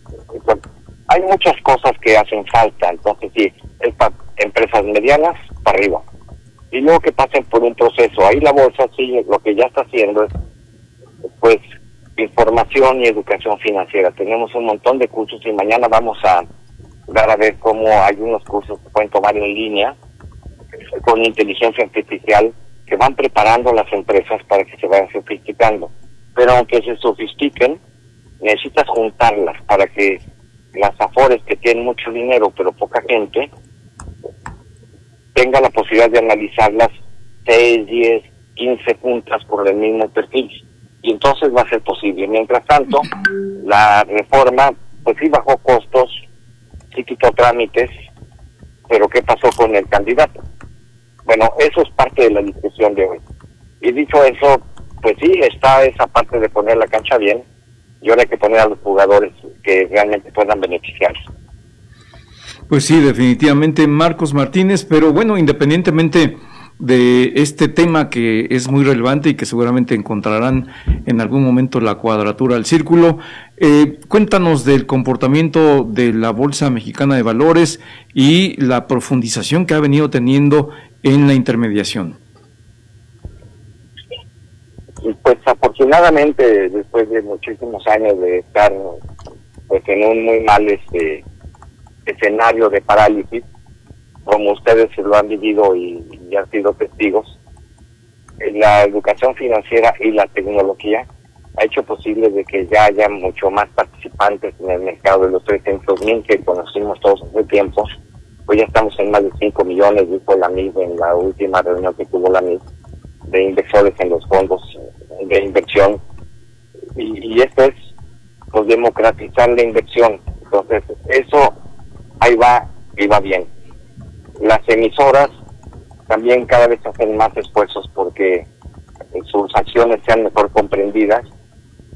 Hay muchas cosas que hacen falta, entonces sí, es para empresas medianas para arriba. Y luego que pasen por un proceso. Ahí la bolsa sí, lo que ya está haciendo es, pues, información y educación financiera. Tenemos un montón de cursos y mañana vamos a dar a ver cómo hay unos cursos que pueden tomar en línea con inteligencia artificial que van preparando a las empresas para que se vayan sofisticando. Pero aunque se sofistiquen, necesitas juntarlas para que las Afores que tienen mucho dinero pero poca gente tengan la posibilidad de analizarlas seis, diez, quince juntas por el mismo perfil. Y entonces va a ser posible. Mientras tanto, la reforma, pues sí bajó costos, sí quitó trámites, pero ¿qué pasó con el candidato? Bueno, eso es parte de la discusión de hoy. Y dicho eso, pues sí, está esa parte de poner la cancha bien, y ahora hay que poner a los jugadores que realmente puedan beneficiarse. Pues sí, definitivamente Marcos Martínez, pero bueno, independientemente de este tema que es muy relevante y que seguramente encontrarán en algún momento la cuadratura al círculo, eh, cuéntanos del comportamiento de la Bolsa Mexicana de Valores y la profundización que ha venido teniendo en la intermediación. Pues afortunadamente, después de muchísimos años de estar pues en un muy mal este escenario de parálisis, como ustedes lo han vivido y, y han sido testigos, la educación financiera y la tecnología ha hecho posible de que ya haya mucho más participantes en el mercado. De los trescientos mil que conocimos todos hace tiempo, hoy ya estamos en más de cinco millones, dijo la M I B en la última reunión que tuvo la M I B, de inversores en los fondos de inversión. Y, y esto es pues democratizar la inversión. Entonces, eso ahí va y va bien. Las emisoras también cada vez hacen más esfuerzos porque sus acciones sean mejor comprendidas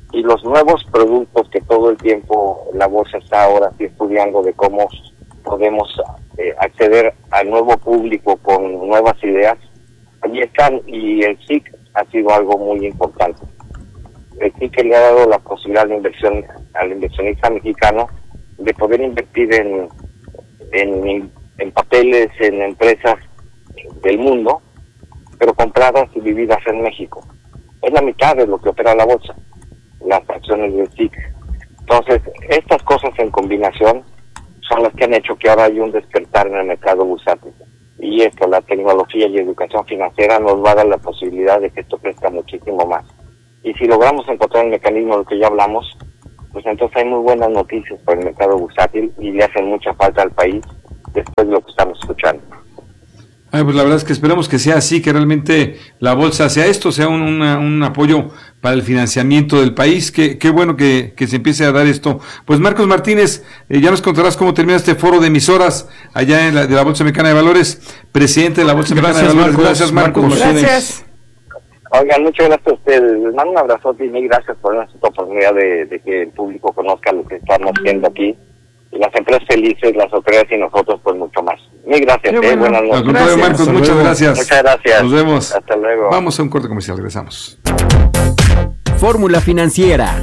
y los nuevos productos que todo el tiempo la bolsa está ahora sí estudiando de cómo podemos eh, acceder al nuevo público con nuevas ideas, allí están, y el S I C ha sido algo muy importante. El S I C le ha dado la posibilidad de inversión al inversionista mexicano de poder invertir en, en, en papeles, en empresas del mundo, pero compradas y vividas en México. Es la mitad de lo que opera la bolsa, las acciones del S I C. Entonces, estas cosas en combinación son las que han hecho que ahora hay un despertar en el mercado bursátil. Y esto, la tecnología y educación financiera nos va a dar la posibilidad de que esto crezca muchísimo más. Y si logramos encontrar el mecanismo de lo que ya hablamos, pues entonces hay muy buenas noticias para el mercado bursátil y le hacen mucha falta al país después de lo que estamos escuchando. Ay, pues la verdad es que esperamos que sea así, que realmente la bolsa sea esto, sea un, una, un apoyo para el financiamiento del país. Qué, qué bueno que, que se empiece a dar esto. Pues Marcos Martínez, eh, ya nos contarás cómo termina este foro de emisoras allá en la, de la Bolsa Mexicana de Valores, presidente de la Bolsa Mexicana de Valores. Gracias, Marcos. Gracias. Oigan, muchas gracias a ustedes. Les mando un abrazote y mil gracias por darnos esta oportunidad de, de que el público conozca lo que estamos haciendo aquí. Y las empresas felices, las autoridades y nosotros, pues mucho más. Mil gracias. Eh, bueno. Buenas noches. Al contrario, Marcos, muchas gracias. Muchas gracias. Nos vemos. Hasta luego. Vamos a un corte comercial, regresamos. Fórmula Financiera.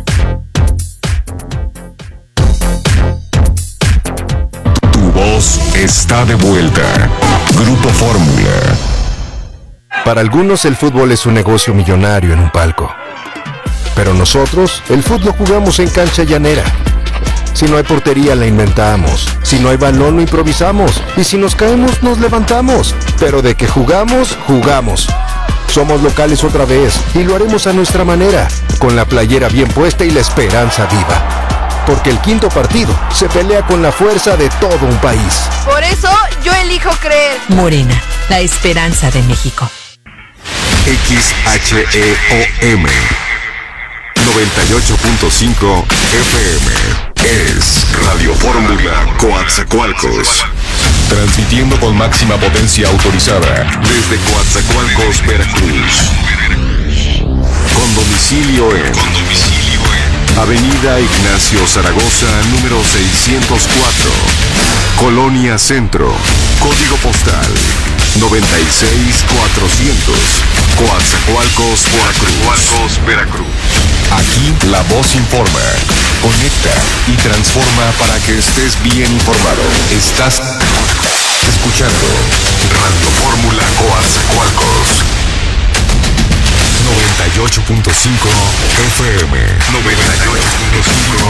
Tu voz está de vuelta. Grupo Fórmula. Para algunos el fútbol es un negocio millonario en un palco. Pero nosotros, el fútbol jugamos en cancha llanera. Si no hay portería, la inventamos. Si no hay balón, lo improvisamos. Y si nos caemos, nos levantamos. Pero de que jugamos, jugamos. Somos locales otra vez y lo haremos a nuestra manera, con la playera bien puesta y la esperanza viva. Porque el quinto partido se pelea con la fuerza de todo un país. Por eso, yo elijo creer. Morena, la esperanza de México. X H E O M noventa y ocho punto cinco F M es Radio Fórmula Coatzacoalcos, transmitiendo con máxima potencia autorizada desde Coatzacoalcos, Veracruz, con domicilio en Avenida Ignacio Zaragoza, número seiscientos cuatro, Colonia Centro, código postal noventa y seis cuatrocientos, Coatzacoalcos, Veracruz. Veracruz. Aquí la voz informa, conecta y transforma para que estés bien informado. Estás escuchando Radio Fórmula Coatzacoalcos. noventa y ocho punto cinco F M. noventa y ocho punto cinco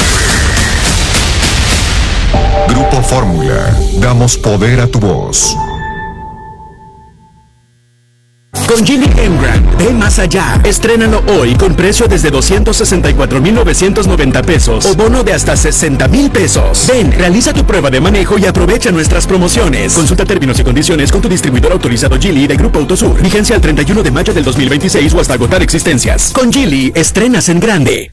F M. Grupo Fórmula. Damos poder a tu voz. Con Geely Emgrand, ve más allá. Estrénalo hoy con precio desde doscientos sesenta y cuatro mil novecientos noventa pesos o bono de hasta sesenta mil pesos. Ven, realiza tu prueba de manejo y aprovecha nuestras promociones. Consulta términos y condiciones con tu distribuidor autorizado Geely de Grupo Autosur. Vigencia al treinta y uno de mayo del dos mil veintiséis o hasta agotar existencias. Con Geely, estrenas en grande.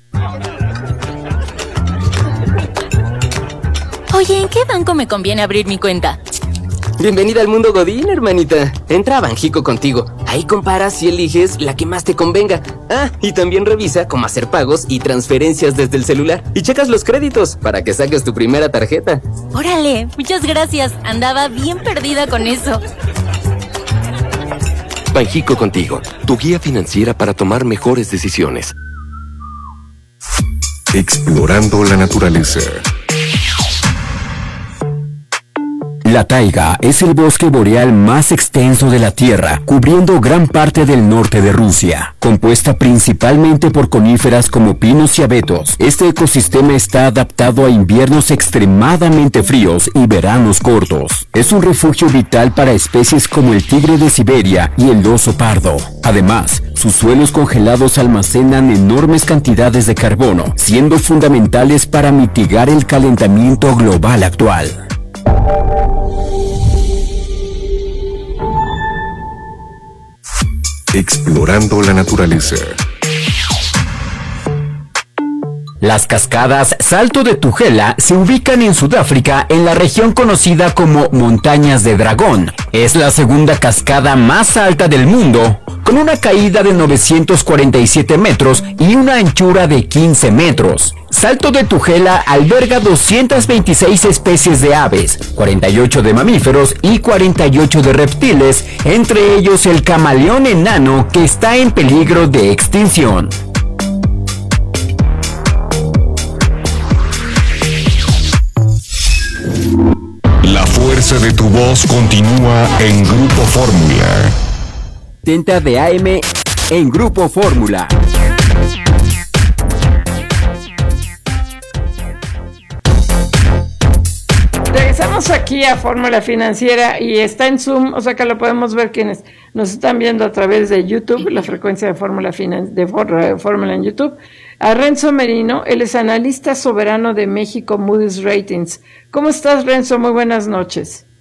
Oye, ¿en qué banco me conviene abrir mi cuenta? Bienvenida al mundo Godín, hermanita. Entra a Banjico contigo. Ahí comparas y eliges la que más te convenga. Ah, y también revisa cómo hacer pagos y transferencias desde el celular. Y checas los créditos para que saques tu primera tarjeta. Órale, muchas gracias. Andaba bien perdida con eso. Banjico contigo, tu guía financiera para tomar mejores decisiones. Explorando la naturaleza. La taiga es el bosque boreal más extenso de la Tierra, cubriendo gran parte del norte de Rusia. Compuesta principalmente por coníferas como pinos y abetos, este ecosistema está adaptado a inviernos extremadamente fríos y veranos cortos. Es un refugio vital para especies como el tigre de Siberia y el oso pardo. Además, sus suelos congelados almacenan enormes cantidades de carbono, siendo fundamentales para mitigar el calentamiento global actual. Explorando la naturaleza. Las cascadas Salto de Tugela se ubican en Sudáfrica en la región conocida como Montañas de Dragón. Es la segunda cascada más alta del mundo, con una caída de novecientos cuarenta y siete metros y una anchura de quince metros. Salto de Tugela alberga doscientas veintiséis especies de aves, cuarenta y ocho de mamíferos y cuarenta y ocho de reptiles, entre ellos el camaleón enano que está en peligro de extinción. La fuerza de tu voz continúa en Grupo Fórmula. setenta de A M en Grupo Fórmula. Regresamos aquí a Fórmula Financiera y está en Zoom, o sea que lo podemos ver quienes nos están viendo a través de YouTube, la frecuencia de Fórmula Finan- de Fórmula en YouTube. A Renzo Merino, él es analista soberano de México Moody's Ratings. ¿Cómo estás, Renzo? Muy buenas noches.